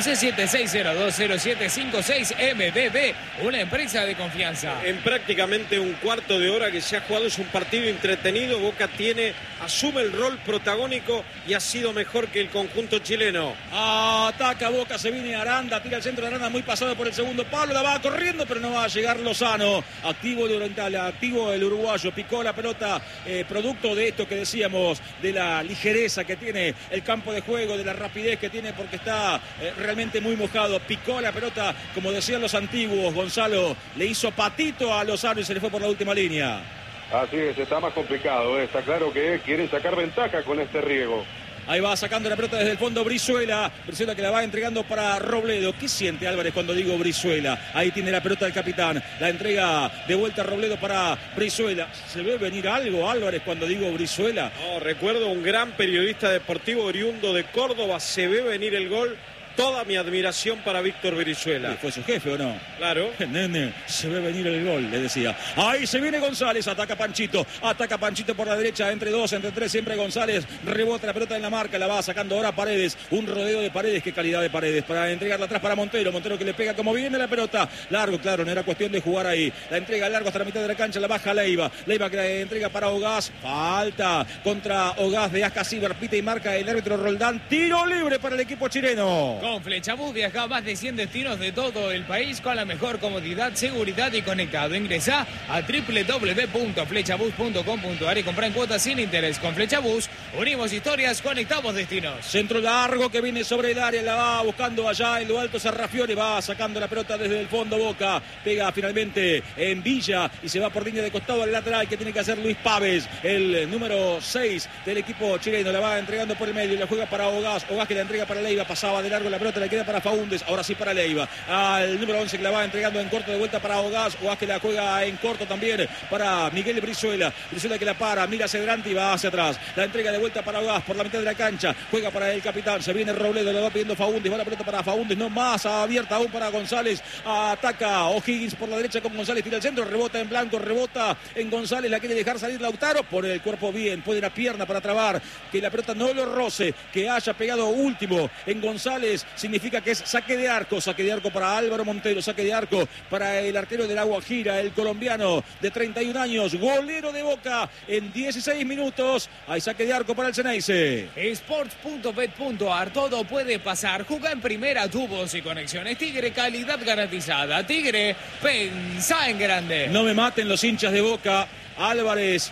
1176020756. MBB, una empresa de confianza. En prácticamente un cuarto de hora que se ha jugado, es un partido entretenido. Boca asume el rol protagónico y ha sido mejor que el conjunto chileno. Ataca Boca, se viene Aranda, tira el centro de Aranda muy pasado por el segundo palo, la va corriendo pero no va a llegar Lozano. Activo el oriental, activo el uruguayo, picó la pelota, producto de esto que decíamos, de la ligereza que tiene el campo de juego, de la rapidez que tiene porque está realmente muy mojado. Picó la pelota, como decían los antiguos, Gonzalo, le hizo patito a Lozano y se le fue por la última línea. Así es, está más complicado, está claro que quieren sacar ventaja con este riego. Ahí va sacando la pelota desde el fondo Brizuela. Brizuela que la va entregando para Robledo. ¿Qué siente Álvarez cuando digo Brizuela? Ahí tiene la pelota el capitán. La entrega de vuelta a Robledo para Brizuela. ¿Se ve venir algo, Álvarez, cuando digo Brizuela? No, recuerdo un gran periodista deportivo oriundo de Córdoba. Se ve venir el gol. Toda mi admiración para Víctor Brizuela. ¿Fue su jefe o no? Claro. Nene, se ve venir el gol, le decía. Ahí se viene González, ataca Panchito por la derecha, entre dos, entre tres, siempre González. Rebota la pelota en la marca, la va sacando ahora Paredes. Un rodeo de Paredes, qué calidad de Paredes. Para entregarla atrás para Montero. Montero que le pega como viene la pelota. Largo, claro, no era cuestión de jugar ahí. La entrega largo hasta la mitad de la cancha, la baja Leiva. Leiva que la entrega para Ogaz. Falta contra Ogaz de Ascasíbar. Pita y marca el árbitro Roldán. Tiro libre para el equipo chileno. Con Flechabús viaja a más de 100 destinos de todo el país con la mejor comodidad, seguridad y conectado. Ingresá a www.flechabús.com.ar y comprá en cuotas sin interés. Con Flechabús unimos historias, conectamos destinos. Centro largo que viene sobre el área, la va buscando allá en lo alto Sarrafiore, va sacando la pelota desde el fondo. Boca pega finalmente en Villa y se va por línea de costado al lateral que tiene que hacer Luis Pávez, el número 6 del equipo chileno. La va entregando por el medio y la juega para Ogás. Ogás que la entrega para Leiva, pasaba de largo la pelota, la queda para Faúndez, ahora sí para Leiva. Al número 11 que la va entregando en corto de vuelta para Ogás. Ogás que la juega en corto también para Miguel Brizuela. Brizuela que la para, mira hacia adelante y va hacia atrás. La entrega de vuelta para Ogás por la mitad de la cancha. Juega para el capitán, se viene Robledo, le va pidiendo Faúndez, va la pelota para Faúndez, no más, abierta aún para González. Ataca O'Higgins por la derecha con González, tira el centro, rebota en blanco, rebota en González, la quiere dejar salir Lautaro, pone el cuerpo bien, pone la pierna para trabar, que la pelota no lo roce, que haya pegado último en González, significa que es saque de arco para Álvaro Montero, saque de arco para el arquero del Agua Gira, el colombiano de 31 años, golero de Boca en 16 minutos, hay saque de arco para el Ceneice. Sports.bet.ar, todo puede pasar, juega en primera, tubos y conexiones, Tigre, calidad garantizada, Tigre, pensá en grande. No me maten los hinchas de Boca, Álvarez,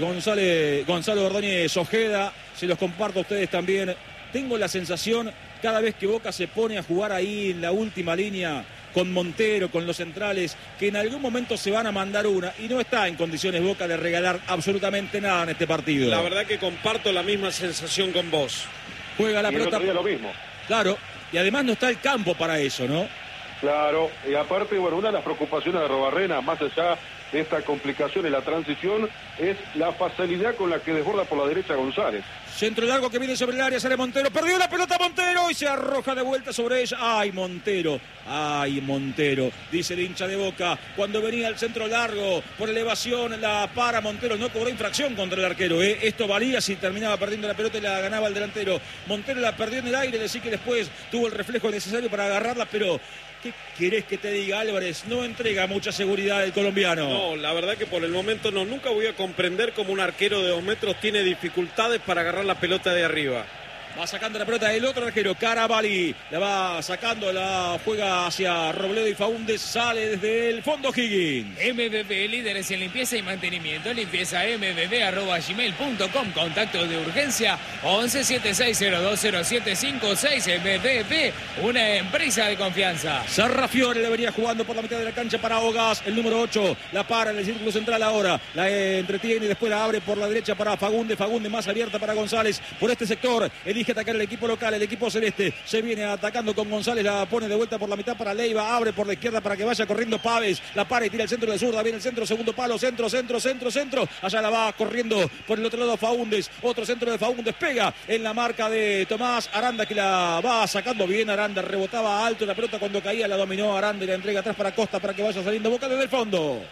Gonzalo Ordóñez Ojeda, se los comparto a ustedes también. Tengo la sensación, cada vez que Boca se pone a jugar ahí en la última línea, con Montero, con los centrales, que en algún momento se van a mandar una, y no está en condiciones Boca de regalar absolutamente nada en este partido. La verdad que comparto la misma sensación con vos. Juega la Y el pelota. otro día lo mismo. Claro, y además no está el campo para eso, ¿no? Claro, y aparte, bueno, una de las preocupaciones de Robarrena, más allá de esta complicación en la transición, es la facilidad con la que desborda por la derecha González. Centro largo que viene sobre el área, sale Montero, perdió la pelota Montero y se arroja de vuelta sobre ella. ¡Ay, Montero! ¡Ay, Montero! Dice el hincha de Boca. Cuando venía el centro largo, por elevación, la para Montero. No cobró infracción contra el arquero, ¿eh? Esto valía si terminaba perdiendo la pelota y la ganaba el delantero. Montero la perdió en el aire, decir que después tuvo el reflejo necesario para agarrarla, pero ¿qué querés que te diga, Álvarez? No entrega mucha seguridad el colombiano. No, la verdad que por el momento no. Nunca voy a comprender cómo un arquero de 2 metros tiene dificultades para agarrar la pelota de arriba. Va sacando la pelota el otro arquero, Carabalí. La va sacando, la juega hacia Robledo y Faúndez. Sale desde el fondo Higgins. MBB, líderes en limpieza y mantenimiento. Limpieza mbb@gmail.com. Contacto de urgencia 1176020756. MBB, una empresa de confianza. Sarrafiore le venía jugando por la mitad de la cancha para Ogás, el número 8. La para en el círculo central ahora. La entretiene y después la abre por la derecha para Fagundes. Fagundes más abierta para González. Por este sector elige atacar el equipo local, el equipo celeste. Se viene atacando con González, la pone de vuelta por la mitad para Leiva, abre por la izquierda para que vaya corriendo Pávez, la para y tira el centro de zurda, viene el centro, segundo palo, centro, allá la va corriendo por el otro lado Faúndez, otro centro de Faúndez, pega en la marca de Tomás Aranda que la va sacando bien, Aranda rebotaba alto la pelota cuando caía, la dominó Aranda y la entrega atrás para Costa para que vaya saliendo Boca desde el fondo.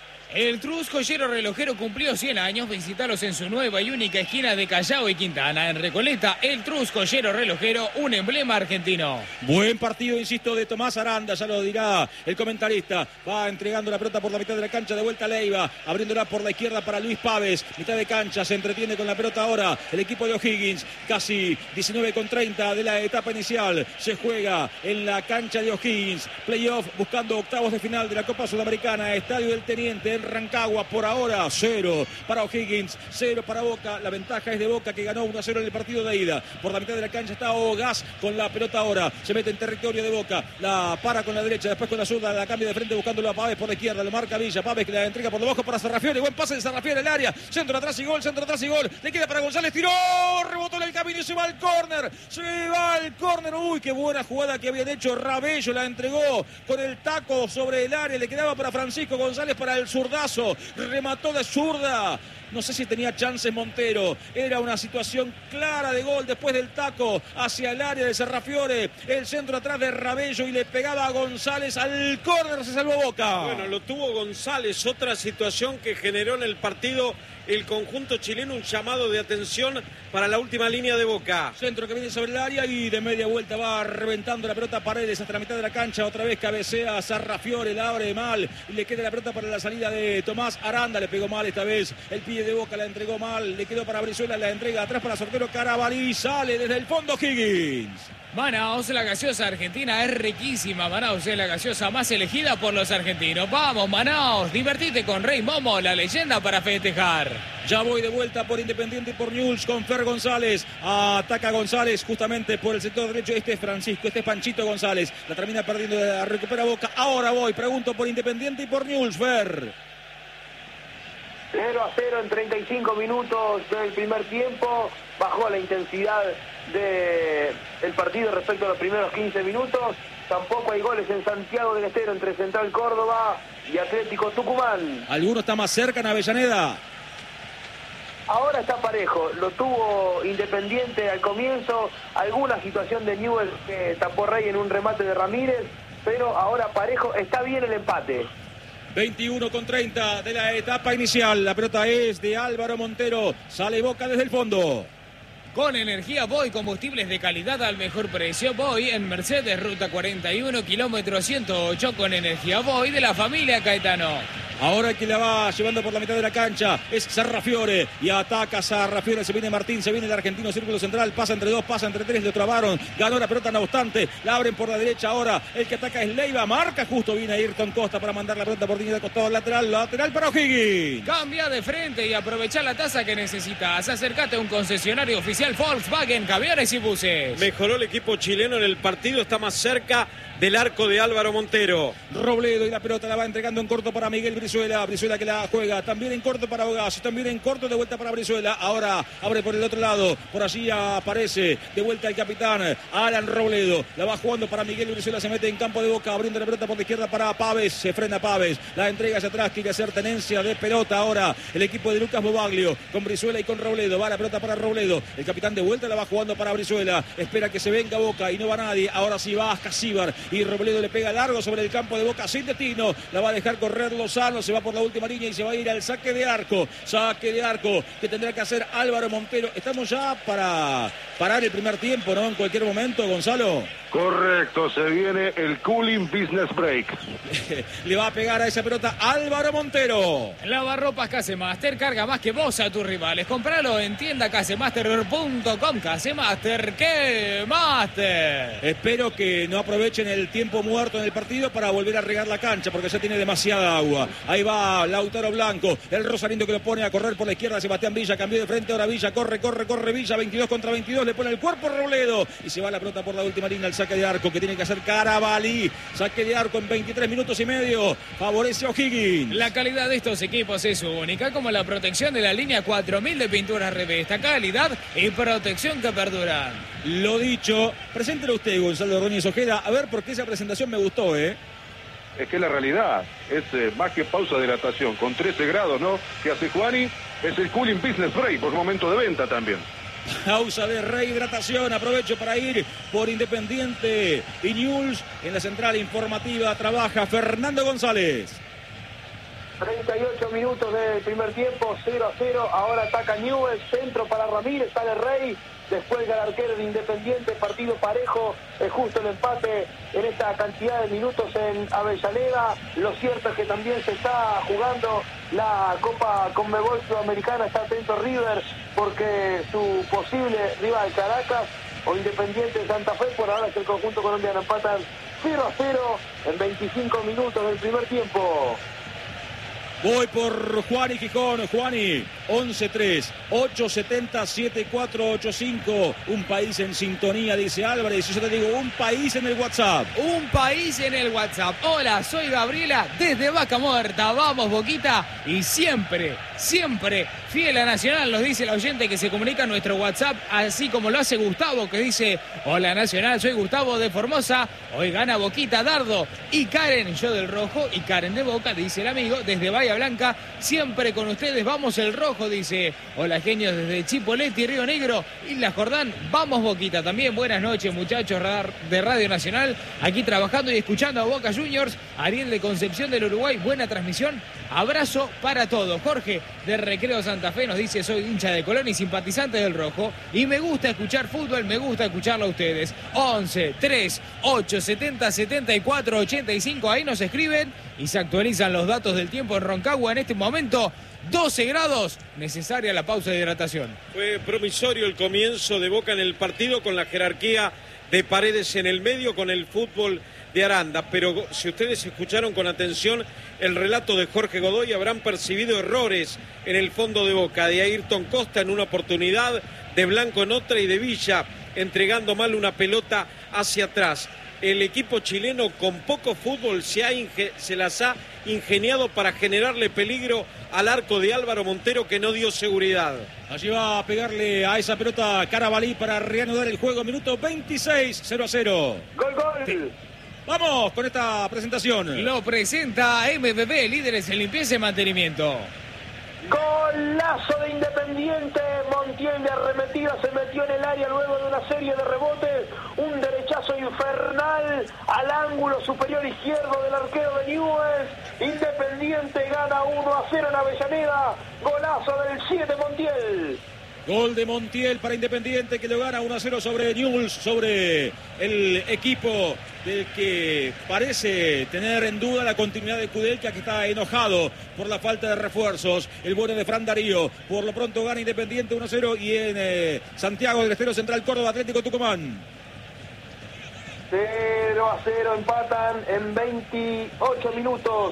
El Trus Joyero Relojero cumplió 100 años. Visítalos en su nueva y única esquina de Callao y Quintana. En Recoleta, el Trus Joyero Relojero, un emblema argentino. Buen partido, insisto, de Tomás Aranda, ya lo dirá el comentarista. Va entregando la pelota por la mitad de la cancha, de vuelta a Leiva, abriéndola por la izquierda para Luis Pávez. Mitad de cancha, se entretiene con la pelota ahora el equipo de O'Higgins. Casi 19:30 de la etapa inicial. Se juega en la cancha de O'Higgins. Playoff buscando octavos de final de la Copa Sudamericana. Estadio del Teniente en Rancagua. Por ahora 0 para O'Higgins, 0 para Boca. La ventaja es de Boca que ganó 1-0 en el partido de ida. Por la mitad de la cancha está Ogás con la pelota ahora. Se mete en territorio de Boca. La para con la derecha, después con la zurda. La cambia de frente buscándolo a Pávez por la izquierda. Lo marca Villa. Pávez que la entrega por debajo para Sarrafiore. Buen pase de Sarrafiore en el área. Centro atrás y gol, centro atrás y gol. Le queda para González. Tiró, rebotó en el camino y se va al córner. Se va al córner. Uy, qué buena jugada que habían hecho. Rabello la entregó con el taco sobre el área. Le quedaba para Francisco González para el zurdazo. Remató de zurda. No sé si tenía chances Montero. Era una situación clara de gol después del taco hacia el área de Sarrafiore. El centro atrás de Rabello y le pegaba a González al córner. Se salvó Boca. Bueno, lo tuvo González. Otra situación que generó en el partido el conjunto chileno, un llamado de atención para la última línea de Boca. Centro que viene sobre el área y de media vuelta va reventando la pelota Paredes hasta la mitad de la cancha. Otra vez cabecea Sarrafiore, la abre mal y le queda la pelota para la salida de Tomás Aranda. Le pegó mal esta vez el pie de Boca, la entregó mal, le quedó para Brizuela, la entrega atrás para Sortero Carabalí. Sale desde el fondo Higgins. Manaos, la gaseosa argentina es riquísima. Manaos es la gaseosa más elegida por los argentinos. Vamos, Manaos, divertite con Rey Momo, la leyenda para festejar. Ya voy de vuelta por Independiente y por Newell's con Fer González. Ataca González justamente por el sector derecho. Este es Francisco, este es Panchito González. La termina perdiendo, la recupera Boca. Ahora voy, pregunto por Independiente y por Newell's, Fer. 0-0 en 35 minutos del primer tiempo. Bajó la intensidad del partido respecto a los primeros 15 minutos. Tampoco hay goles en Santiago del Estero entre Central Córdoba y Atlético Tucumán. ¿Alguno está más cerca en Avellaneda? Ahora está parejo, lo tuvo Independiente al comienzo, alguna situación de Newell's que tapó Rey en un remate de Ramírez, pero ahora parejo, está bien el empate. 21:30 de la etapa inicial, la pelota es de Álvaro Montero, sale Boca desde el fondo. Con energía Voy, combustibles de calidad al mejor precio. Voy en Mercedes, ruta 41, kilómetro 108, con energía Voy de la familia Caetano. Ahora el que la va llevando por la mitad de la cancha es Sarrafiore y ataca Sarrafiore, se viene Martín, se viene el argentino, círculo central, pasa entre dos, pasa entre tres, le trabaron, ganó la pelota no obstante, la abren por la derecha ahora, el que ataca es Leiva, marca justo, viene Ayrton Costa para mandar la pelota por línea de costado lateral para O'Higgins. Cambia de frente y aprovecha la tasa que necesitas, acércate a un concesionario oficial Volkswagen, camiones y buses. Mejoró el equipo chileno en el partido, está más cerca del arco de Álvaro Montero. Robledo y la pelota la va entregando en corto para Miguel Brizuela. Brizuela que la juega también en corto para Bogas, también en corto de vuelta para Brizuela. Ahora abre por el otro lado, por allí aparece de vuelta el capitán Alan Robledo. La va jugando para Miguel Brizuela, se mete en campo de Boca, abriendo la pelota por la izquierda para Pávez. Se frena Pávez, la entrega hacia atrás, quiere hacer tenencia de pelota ahora el equipo de Lucas Bobaglio con Brizuela y con Robledo. Va la pelota para Robledo, el capitán de vuelta la va jugando para Brizuela. Espera que se venga Boca y no va nadie. Ahora sí va Casíbar y Robledo le pega largo sobre el campo de Boca sin destino, la va a dejar correr Lozano, se va por la última línea y se va a ir al saque de arco que tendrá que hacer Álvaro Montero. Estamos ya para parar el primer tiempo, ¿no? En cualquier momento, Gonzalo. Correcto, se viene el Cooling Business Break. Le va a pegar a esa pelota Álvaro Montero. Lavarropas Casemaster, carga más que vos a tus rivales. Compralo en tiendacasemaster.com. Casemaster, ¡qué master! Espero que no aprovechen el tiempo muerto en el partido para volver a regar la cancha, porque ya tiene demasiada agua. Ahí va Lautaro Blanco, el rosarino que lo pone a correr por la izquierda. Sebastián Villa cambió de frente, ahora Villa corre Villa, 22 contra 22, le pone el cuerpo Robledo y se va la pelota por la última línea al saque de arco que tiene que hacer Carabalí. Saque de arco en 23 minutos y medio, favorece a O'Higgins. La calidad de estos equipos es única, como la protección de la línea 4000 de pinturas Revesta, calidad y protección que perduran. Lo dicho, preséntelo usted, Gonzalo Ordóñez Ojeda, a ver por qué esa presentación me gustó, Es que la realidad es más que pausa de hidratación, con 13 grados, ¿no? Que hace Juani, es el Cooling Business Break, por momento de venta también. Pausa de rehidratación, aprovecho para ir por Independiente y Newell's. En la central informativa trabaja Fernando González. 38 minutos del primer tiempo, 0-0, ahora ataca Newell's, centro para Ramírez, sale Rey, después el arquero de Independiente, partido parejo, es justo el empate en esta cantidad de minutos en Avellaneda. Lo cierto es que también se está jugando la Copa Conmebol Sudamericana, está atento River, porque su posible rival Caracas o Independiente de Santa Fe, por ahora es el conjunto colombiano, empatan 0-0 en 25 minutos del primer tiempo. Voy por Juani Gijón. Juani, 11-3, 870-7485. Un país en sintonía, dice Álvarez. Yo te digo, un país en el WhatsApp. Un país en el WhatsApp. Hola, soy Gabriela desde Vaca Muerta. Vamos, Boquita. Y siempre, fiel a Nacional, nos dice el oyente que se comunica en nuestro WhatsApp, así como lo hace Gustavo, que dice: hola Nacional, soy Gustavo de Formosa. Hoy gana Boquita, Dardo y Karen, yo del rojo y Karen de Boca, dice el amigo, desde Bahía Blanca, siempre con ustedes, vamos el rojo, dice. Hola genios desde Chipoleti, Río Negro, Isla Jordán, vamos Boquita. También buenas noches muchachos de Radio Nacional, aquí trabajando y escuchando a Boca Juniors. Ariel de Concepción del Uruguay, buena transmisión, abrazo para todos. Jorge de Recreo Santa Fe nos dice: soy hincha de Colón y simpatizante del rojo y me gusta escuchar fútbol, me gusta escucharlo a ustedes. 11 3 8 70 74 85, ahí nos escriben y se actualizan los datos del tiempo en Roncagua. En este momento 12 grados, necesaria la pausa de hidratación. Fue promisorio el comienzo de Boca en el partido con la jerarquía de Paredes en el medio, con el fútbol de Aranda, pero si ustedes escucharon con atención el relato de Jorge Godoy, habrán percibido errores en el fondo de Boca, de Ayrton Costa en una oportunidad, de Blanco en otra y de Villa entregando mal una pelota hacia atrás. El equipo chileno con poco fútbol se las ha ingeniado para generarle peligro al arco de Álvaro Montero, que no dio seguridad. Allí va a pegarle a esa pelota Carabalí para reanudar el juego, minuto 26, 0-0. Gol. Vamos con esta presentación. Lo presenta MPP, líderes en limpieza y mantenimiento. Golazo de Independiente. Montiel de arremetida se metió en el área luego de una serie de rebotes. Un derechazo infernal al ángulo superior izquierdo del arquero de Newell's. Independiente gana 1-0 en Avellaneda. Golazo del 7 Montiel. Gol de Montiel para Independiente, que lo gana 1-0 sobre Newell's, sobre el equipo del que parece tener en duda la continuidad de Kudelka, que está enojado por la falta de refuerzos. El bueno de Fran Darío. Por lo pronto gana Independiente 1-0 y en Santiago del Estero Central Córdoba Atlético Tucumán. 0-0 empatan en 28 minutos.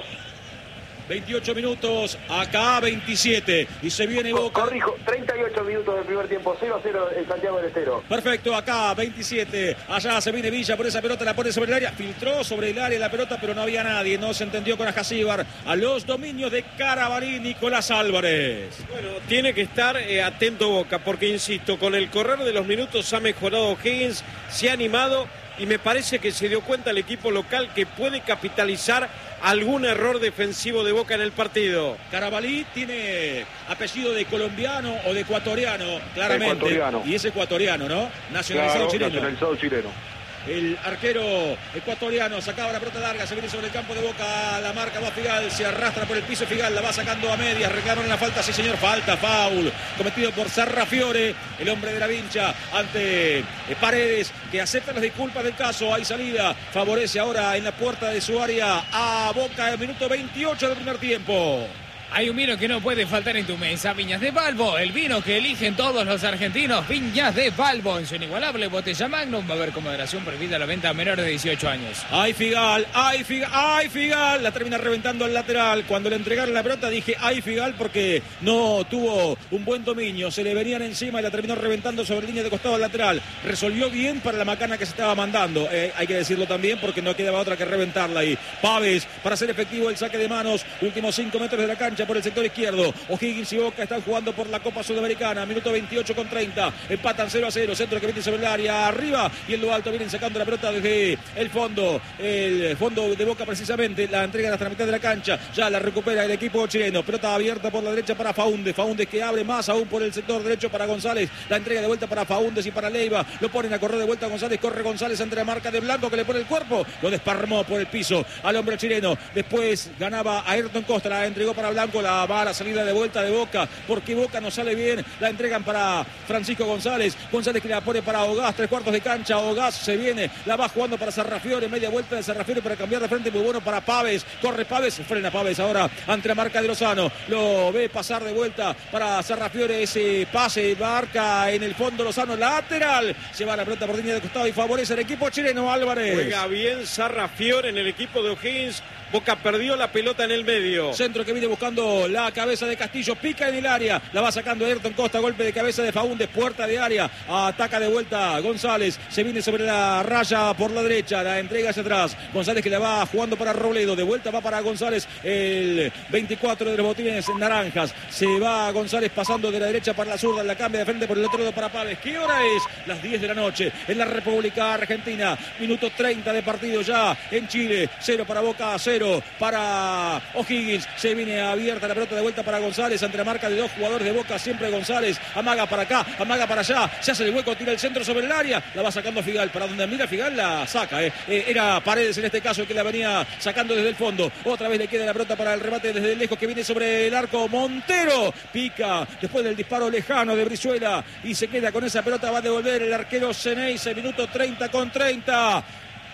28 minutos, acá 27 y se viene Boca. Corrijo, 38 minutos del primer tiempo, 0-0 en Santiago del Estero. Perfecto, acá 27, allá se viene Villa por esa pelota, la pone sobre el área, filtró sobre el área la pelota, pero no había nadie, no se entendió con Ajacíbar. A los dominios de Carabalí, Nicolás Álvarez. Bueno, tiene que estar atento Boca, porque insisto, con el correr de los minutos ha mejorado Higgins, se ha animado y me parece que se dio cuenta el equipo local que puede capitalizar algún error defensivo de Boca en el partido. Carabalí tiene apellido de colombiano o de ecuatoriano, claramente. Ecuatoriano. Y es ecuatoriano, ¿no? Nacionalizado chileno. Nacionalizado chileno. El arquero ecuatoriano sacaba la pelota larga, se viene sobre el campo de Boca, la marca va Figal, se arrastra por el piso Figal, la va sacando a medias, reclamaron la falta, sí señor, falta, foul, cometido por Sarrafiore, el hombre de la Vincha, ante Paredes, que acepta las disculpas del caso, hay salida, favorece ahora en la puerta de su área a Boca, el minuto 28 del primer tiempo. Hay un vino que no puede faltar en tu mesa, Viñas de Balbo, el vino que eligen todos los argentinos, Viñas de Balbo, en su inigualable botella Magnum, va a haber con moderación prohibida la venta a menores de 18 años. ¡Ay, Figal! ¡Ay, Figal! ¡Ay, Figal! La termina reventando al lateral. Cuando le entregaron la pelota dije, ¡ay, Figal! Porque no tuvo un buen dominio. Se le venían encima y la terminó reventando sobre línea de costado al lateral. Resolvió bien para la macana que se estaba mandando. Hay que decirlo también porque no quedaba otra que reventarla ahí. Paves para hacer efectivo el saque de manos. Últimos 5 metros de la cancha por el sector izquierdo. O'Higgins y Boca están jugando por la Copa Sudamericana. Minuto 28 con 30. Empatan 0-0. Centro que viene sobre el área arriba. Y en lo alto vienen sacando la pelota desde el fondo. El fondo de Boca precisamente. La entrega hasta la mitad de la cancha. Ya la recupera el equipo chileno. Pelota abierta por la derecha para Faúndez. Faúndez que abre más aún por el sector derecho para González. La entrega de vuelta para Faúndez y para Leiva. Lo ponen a correr de vuelta a González. Corre González ante la marca de Blanco que le pone el cuerpo. Lo desparramó por el piso al hombre chileno. Después ganaba a Ayrton Costa. La entregó para Blanco. La va a la salida de vuelta de Boca, porque Boca no sale bien, la entregan para Francisco González, González que la pone para Ogás, 3/4 de cancha, Ogás se viene, la va jugando para Sarrafiore, media vuelta de Sarrafiore para cambiar de frente, muy bueno para Paves, corre Paves, frena Paves ahora ante la marca de Lozano, lo ve pasar de vuelta para Sarrafiore, ese pase, marca en el fondo Lozano, lateral, se va la pelota por línea de costado y favorece al equipo chileno. Álvarez. Juega bien Sarrafiore en el equipo de O'Higgins. Boca perdió la pelota en el medio. Centro que viene buscando la cabeza de Castillo, pica en el área, la va sacando Ayrton Costa, golpe de cabeza de Faúndez, puerta de área, ataca de vuelta González, se viene sobre la raya por la derecha, la entrega hacia atrás, González que la va jugando para Robledo, de vuelta va para González, el 24 de los botines naranjas, se va González pasando de la derecha para la zurda, la cambia de frente por el otro lado para Paves. ¿Qué hora es? Las 10 de la noche en la República Argentina, minuto 30 de partido ya en Chile, 0 para Boca, 0 para O'Higgins, se viene abierta la pelota de vuelta para González ante la marca de dos jugadores de Boca, siempre González, amaga para acá, amaga para allá, se hace el hueco, tira el centro sobre el área, la va sacando Figal, para donde mira Figal la saca, era Paredes en este caso el que la venía sacando desde el fondo, otra vez le queda la pelota para el remate desde lejos que viene sobre el arco, Montero, pica después del disparo lejano de Brizuela y se queda con esa pelota, va a devolver el arquero Ceneice, minuto 30 con 30.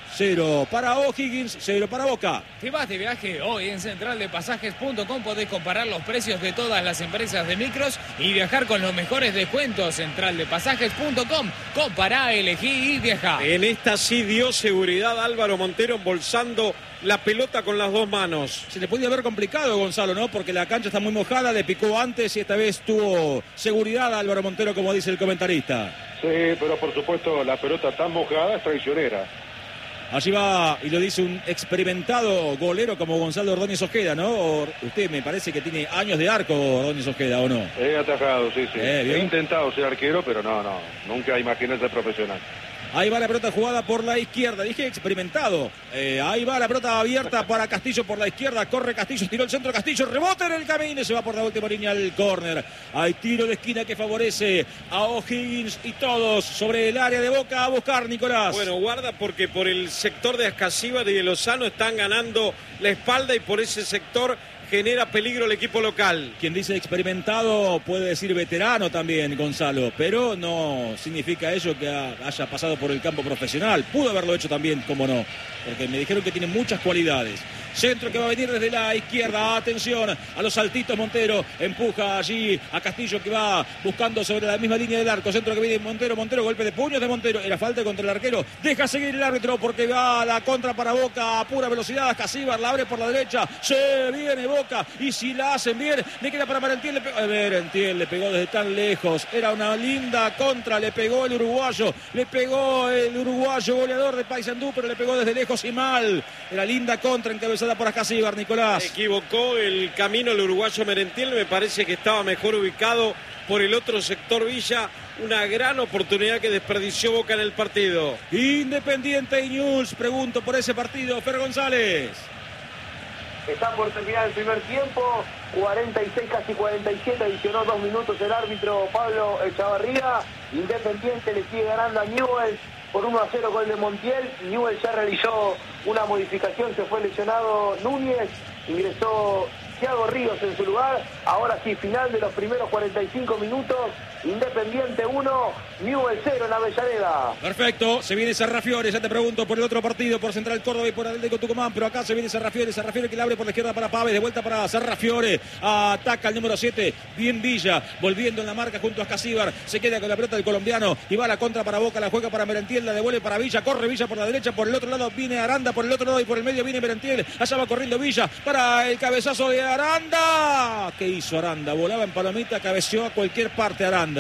0 para O'Higgins, 0 para Boca. Te vas de viaje hoy en centraldepasajes.com. Podés comparar los precios de todas las empresas de micros y viajar con los mejores descuentos. Centraldepasajes.com. Compará, elegí y viajá. En esta sí dio seguridad Álvaro Montero embolsando la pelota con las dos manos. Se le podía haber complicado, Gonzalo, ¿no? Porque la cancha está muy mojada, le picó antes y esta vez tuvo seguridad Álvaro Montero, como dice el comentarista. Sí, pero por supuesto la pelota tan mojada es traicionera. Allí va, y lo dice un experimentado golero como Gonzalo Ordóñez Ojeda, ¿no? Usted me parece que tiene años de arco, Ordóñez Ojeda, ¿o no? He atajado, sí. He bien. intentado ser arquero, pero no, nunca imaginé ser profesional. Ahí va la pelota jugada por la izquierda. Dije experimentado. Ahí va la pelota abierta para Castillo por la izquierda. Corre Castillo, tiró el centro Castillo. Rebota en el camino y se va por la última línea al córner. Hay tiro de esquina que favorece a O'Higgins y todos sobre el área de Boca a buscar, Nicolás. Bueno, guarda porque por el sector de Ascasíbar y de Lozano están ganando la espalda y por ese sector genera peligro el equipo local. Quien dice experimentado puede decir veterano también, Gonzalo, pero no significa eso que haya pasado por el campo profesional. Pudo haberlo hecho también, como no, porque me dijeron que tiene muchas cualidades. Centro que va a venir desde la izquierda. Atención a los saltitos. Montero empuja allí a Castillo, que va buscando sobre la misma línea del arco. Centro que viene Montero. Golpe de puños de Montero. Era falta contra el arquero. Deja seguir el árbitro porque va a la contra para Boca a pura velocidad. Ascasíbar la abre por la derecha. Se viene Boca. Y si la hacen bien, le queda para Merentiel. Merentiel le pegó desde tan lejos. Era una linda contra. Le pegó el uruguayo. Goleador de Paysandú, pero le pegó desde lejos y mal. Era linda contra encabezada por Ascasíbar, Nicolás. Equivocó el camino el uruguayo Merentiel. Me parece que estaba mejor ubicado por el otro sector Villa. Una gran oportunidad que desperdició Boca en el partido. Independiente y Newell's, pregunto por ese partido. Fer González. Está por terminar el primer tiempo, 46, casi 47, adicionó 2 minutos el árbitro Pablo Echavarría. Independiente le sigue ganando a Newell's por 1-0 gol de Montiel. Newell's ya realizó una modificación, se fue lesionado Núñez, ingresó Thiago Ríos en su lugar. Ahora sí, final de los primeros 45 minutos. Independiente 1, Newell's 0 en Avellaneda. Perfecto, se viene Sarrafiore, ya te pregunto por el otro partido, por Central Córdoba y por Atlético Tucumán, pero acá se viene Sarrafiore que le abre por la izquierda para Pávez, de vuelta para Sarrafiore, ataca el número 7, bien Villa, volviendo en la marca junto a Ascasíbar, se queda con la pelota del colombiano y va a la contra para Boca, la juega para Merentiel, la devuelve para Villa, corre Villa por la derecha, por el otro lado viene Aranda, por el otro lado y por el medio viene Merentiel, allá va corriendo Villa para el cabezazo de Aranda. ¿Qué hizo Aranda? Volaba en palomita, cabeceó a cualquier parte Aranda.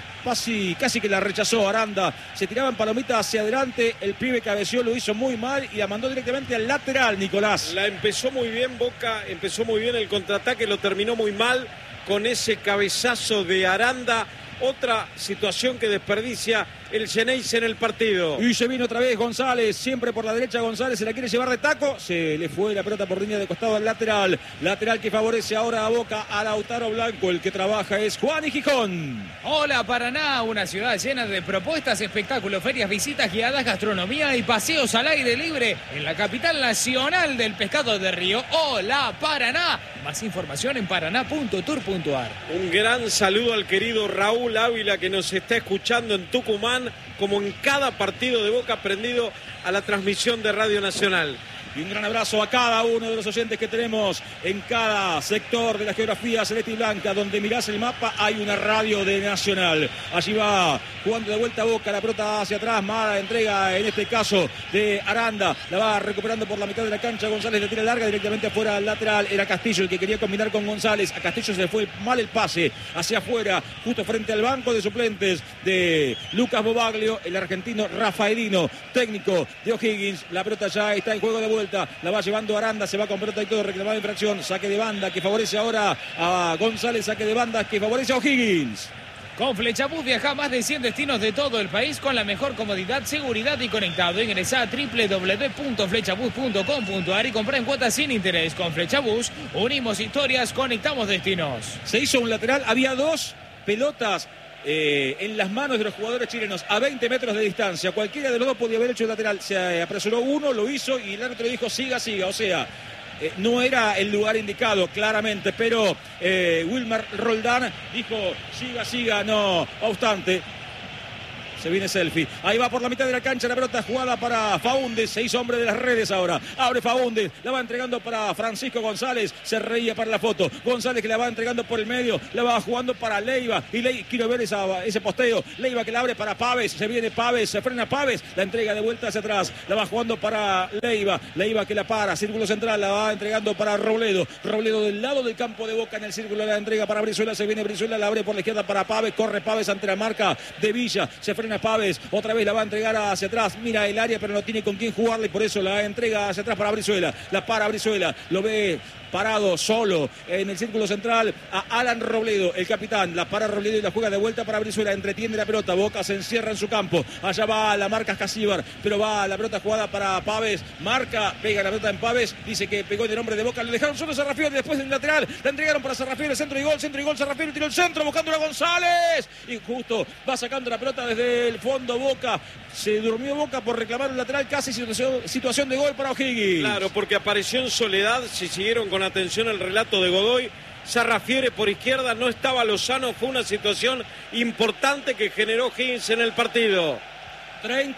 Casi que la rechazó Aranda, se tiraba en palomita hacia adelante, el pibe cabeció, lo hizo muy mal y la mandó directamente al lateral, Nicolás. La empezó muy bien Boca, empezó muy bien el contraataque, lo terminó muy mal con ese cabezazo de Aranda. Otra situación que desperdicia el Xeneize en el partido. Y se viene otra vez González, siempre por la derecha González, se la quiere llevar de taco, se le fue la pelota por línea de costado al lateral que favorece ahora a Boca, a Lautaro Blanco, el que trabaja es Juan y Gijón. Hola Paraná, una ciudad llena de propuestas, espectáculos, ferias, visitas guiadas, gastronomía y paseos al aire libre en la capital nacional del pescado de Río. Hola Paraná, más información en paraná.tour.ar. Un gran saludo al querido Raúl Ávila que nos está escuchando en Tucumán, como en cada partido de Boca, prendido a la transmisión de Radio Nacional. Y un gran abrazo a cada uno de los oyentes que tenemos en cada sector de la geografía celeste y blanca. Donde mirás el mapa hay una radio de Nacional. Allí va jugando de vuelta a Boca, la pelota hacia atrás, mala entrega en este caso de Aranda. La va recuperando por la mitad de la cancha. González le tira larga directamente afuera al lateral. Era Castillo el que quería combinar con González. A Castillo se le fue mal el pase hacia afuera, justo frente al banco de suplentes de Lucas Bobaglio, el argentino Rafaelino, técnico de O'Higgins. La pelota ya está en juego de vuelta. La va llevando Aranda, se va con pelota y todo, reclamada infracción, saque de banda que favorece ahora a González, saque de banda que favorece a O'Higgins. Con Flechabús viaja a más de 100 destinos de todo el país con la mejor comodidad, seguridad y conectado. Ingresa a www.flechabus.com.ar y compra en cuotas sin interés. Con Flechabús unimos historias, conectamos destinos. Se hizo un lateral, había dos pelotas en las manos de los jugadores chilenos a 20 metros de distancia. Cualquiera de los dos podía haber hecho el lateral. Se apresuró uno, lo hizo y el árbitro dijo siga. O sea, no era el lugar indicado claramente, pero Wilmar Roldán dijo siga, no obstante Se viene Selfie. Ahí va por la mitad de la cancha la pelota jugada para Faúndez. 6 hombres de las redes ahora. Abre Faúndez. La va entregando para Francisco González. Se reía para la foto. González que la va entregando por el medio. La va jugando para Leiva. Y quiero ver ese posteo. Leiva que la abre para Pávez. Se viene Pávez. Se frena Pávez. La entrega de vuelta hacia atrás. La va jugando para Leiva. Leiva que la para. Círculo central. La va entregando para Robledo. Robledo del lado del campo de Boca en el círculo. La entrega para Brizuela. Se viene Brizuela. La abre por la izquierda para Pávez. Corre Pávez ante la marca de Villa. Se frena Pávez. Otra vez la va a entregar hacia atrás. Mira el área, pero no tiene con quién jugarle. Por eso la entrega hacia atrás para Brizuela. La para Brizuela. Lo ve parado solo en el círculo central a Alan Robledo, el capitán. La para Robledo y la juega de vuelta para Brizuela. Entretiene la pelota. Boca se encierra en su campo. Allá va la marca Casíbar, pero va la pelota jugada para Pávez. Marca, pega la pelota en Pávez. Dice que pegó de nombre de Boca. Le dejaron solo a Sarrafiori después del lateral. La entregaron para Sarrafiori. Centro y gol. Sarrafiori tiró el centro buscando a González. Y justo va sacando la pelota desde el fondo Boca. Se durmió Boca por reclamar un lateral. Casi situación de gol para O'Higgins. Claro, porque apareció en soledad. Si siguieron con atención el relato de Godoy, Sarrafiore por izquierda, no estaba Lozano. Fue una situación importante que generó O'Higgins en el partido. 30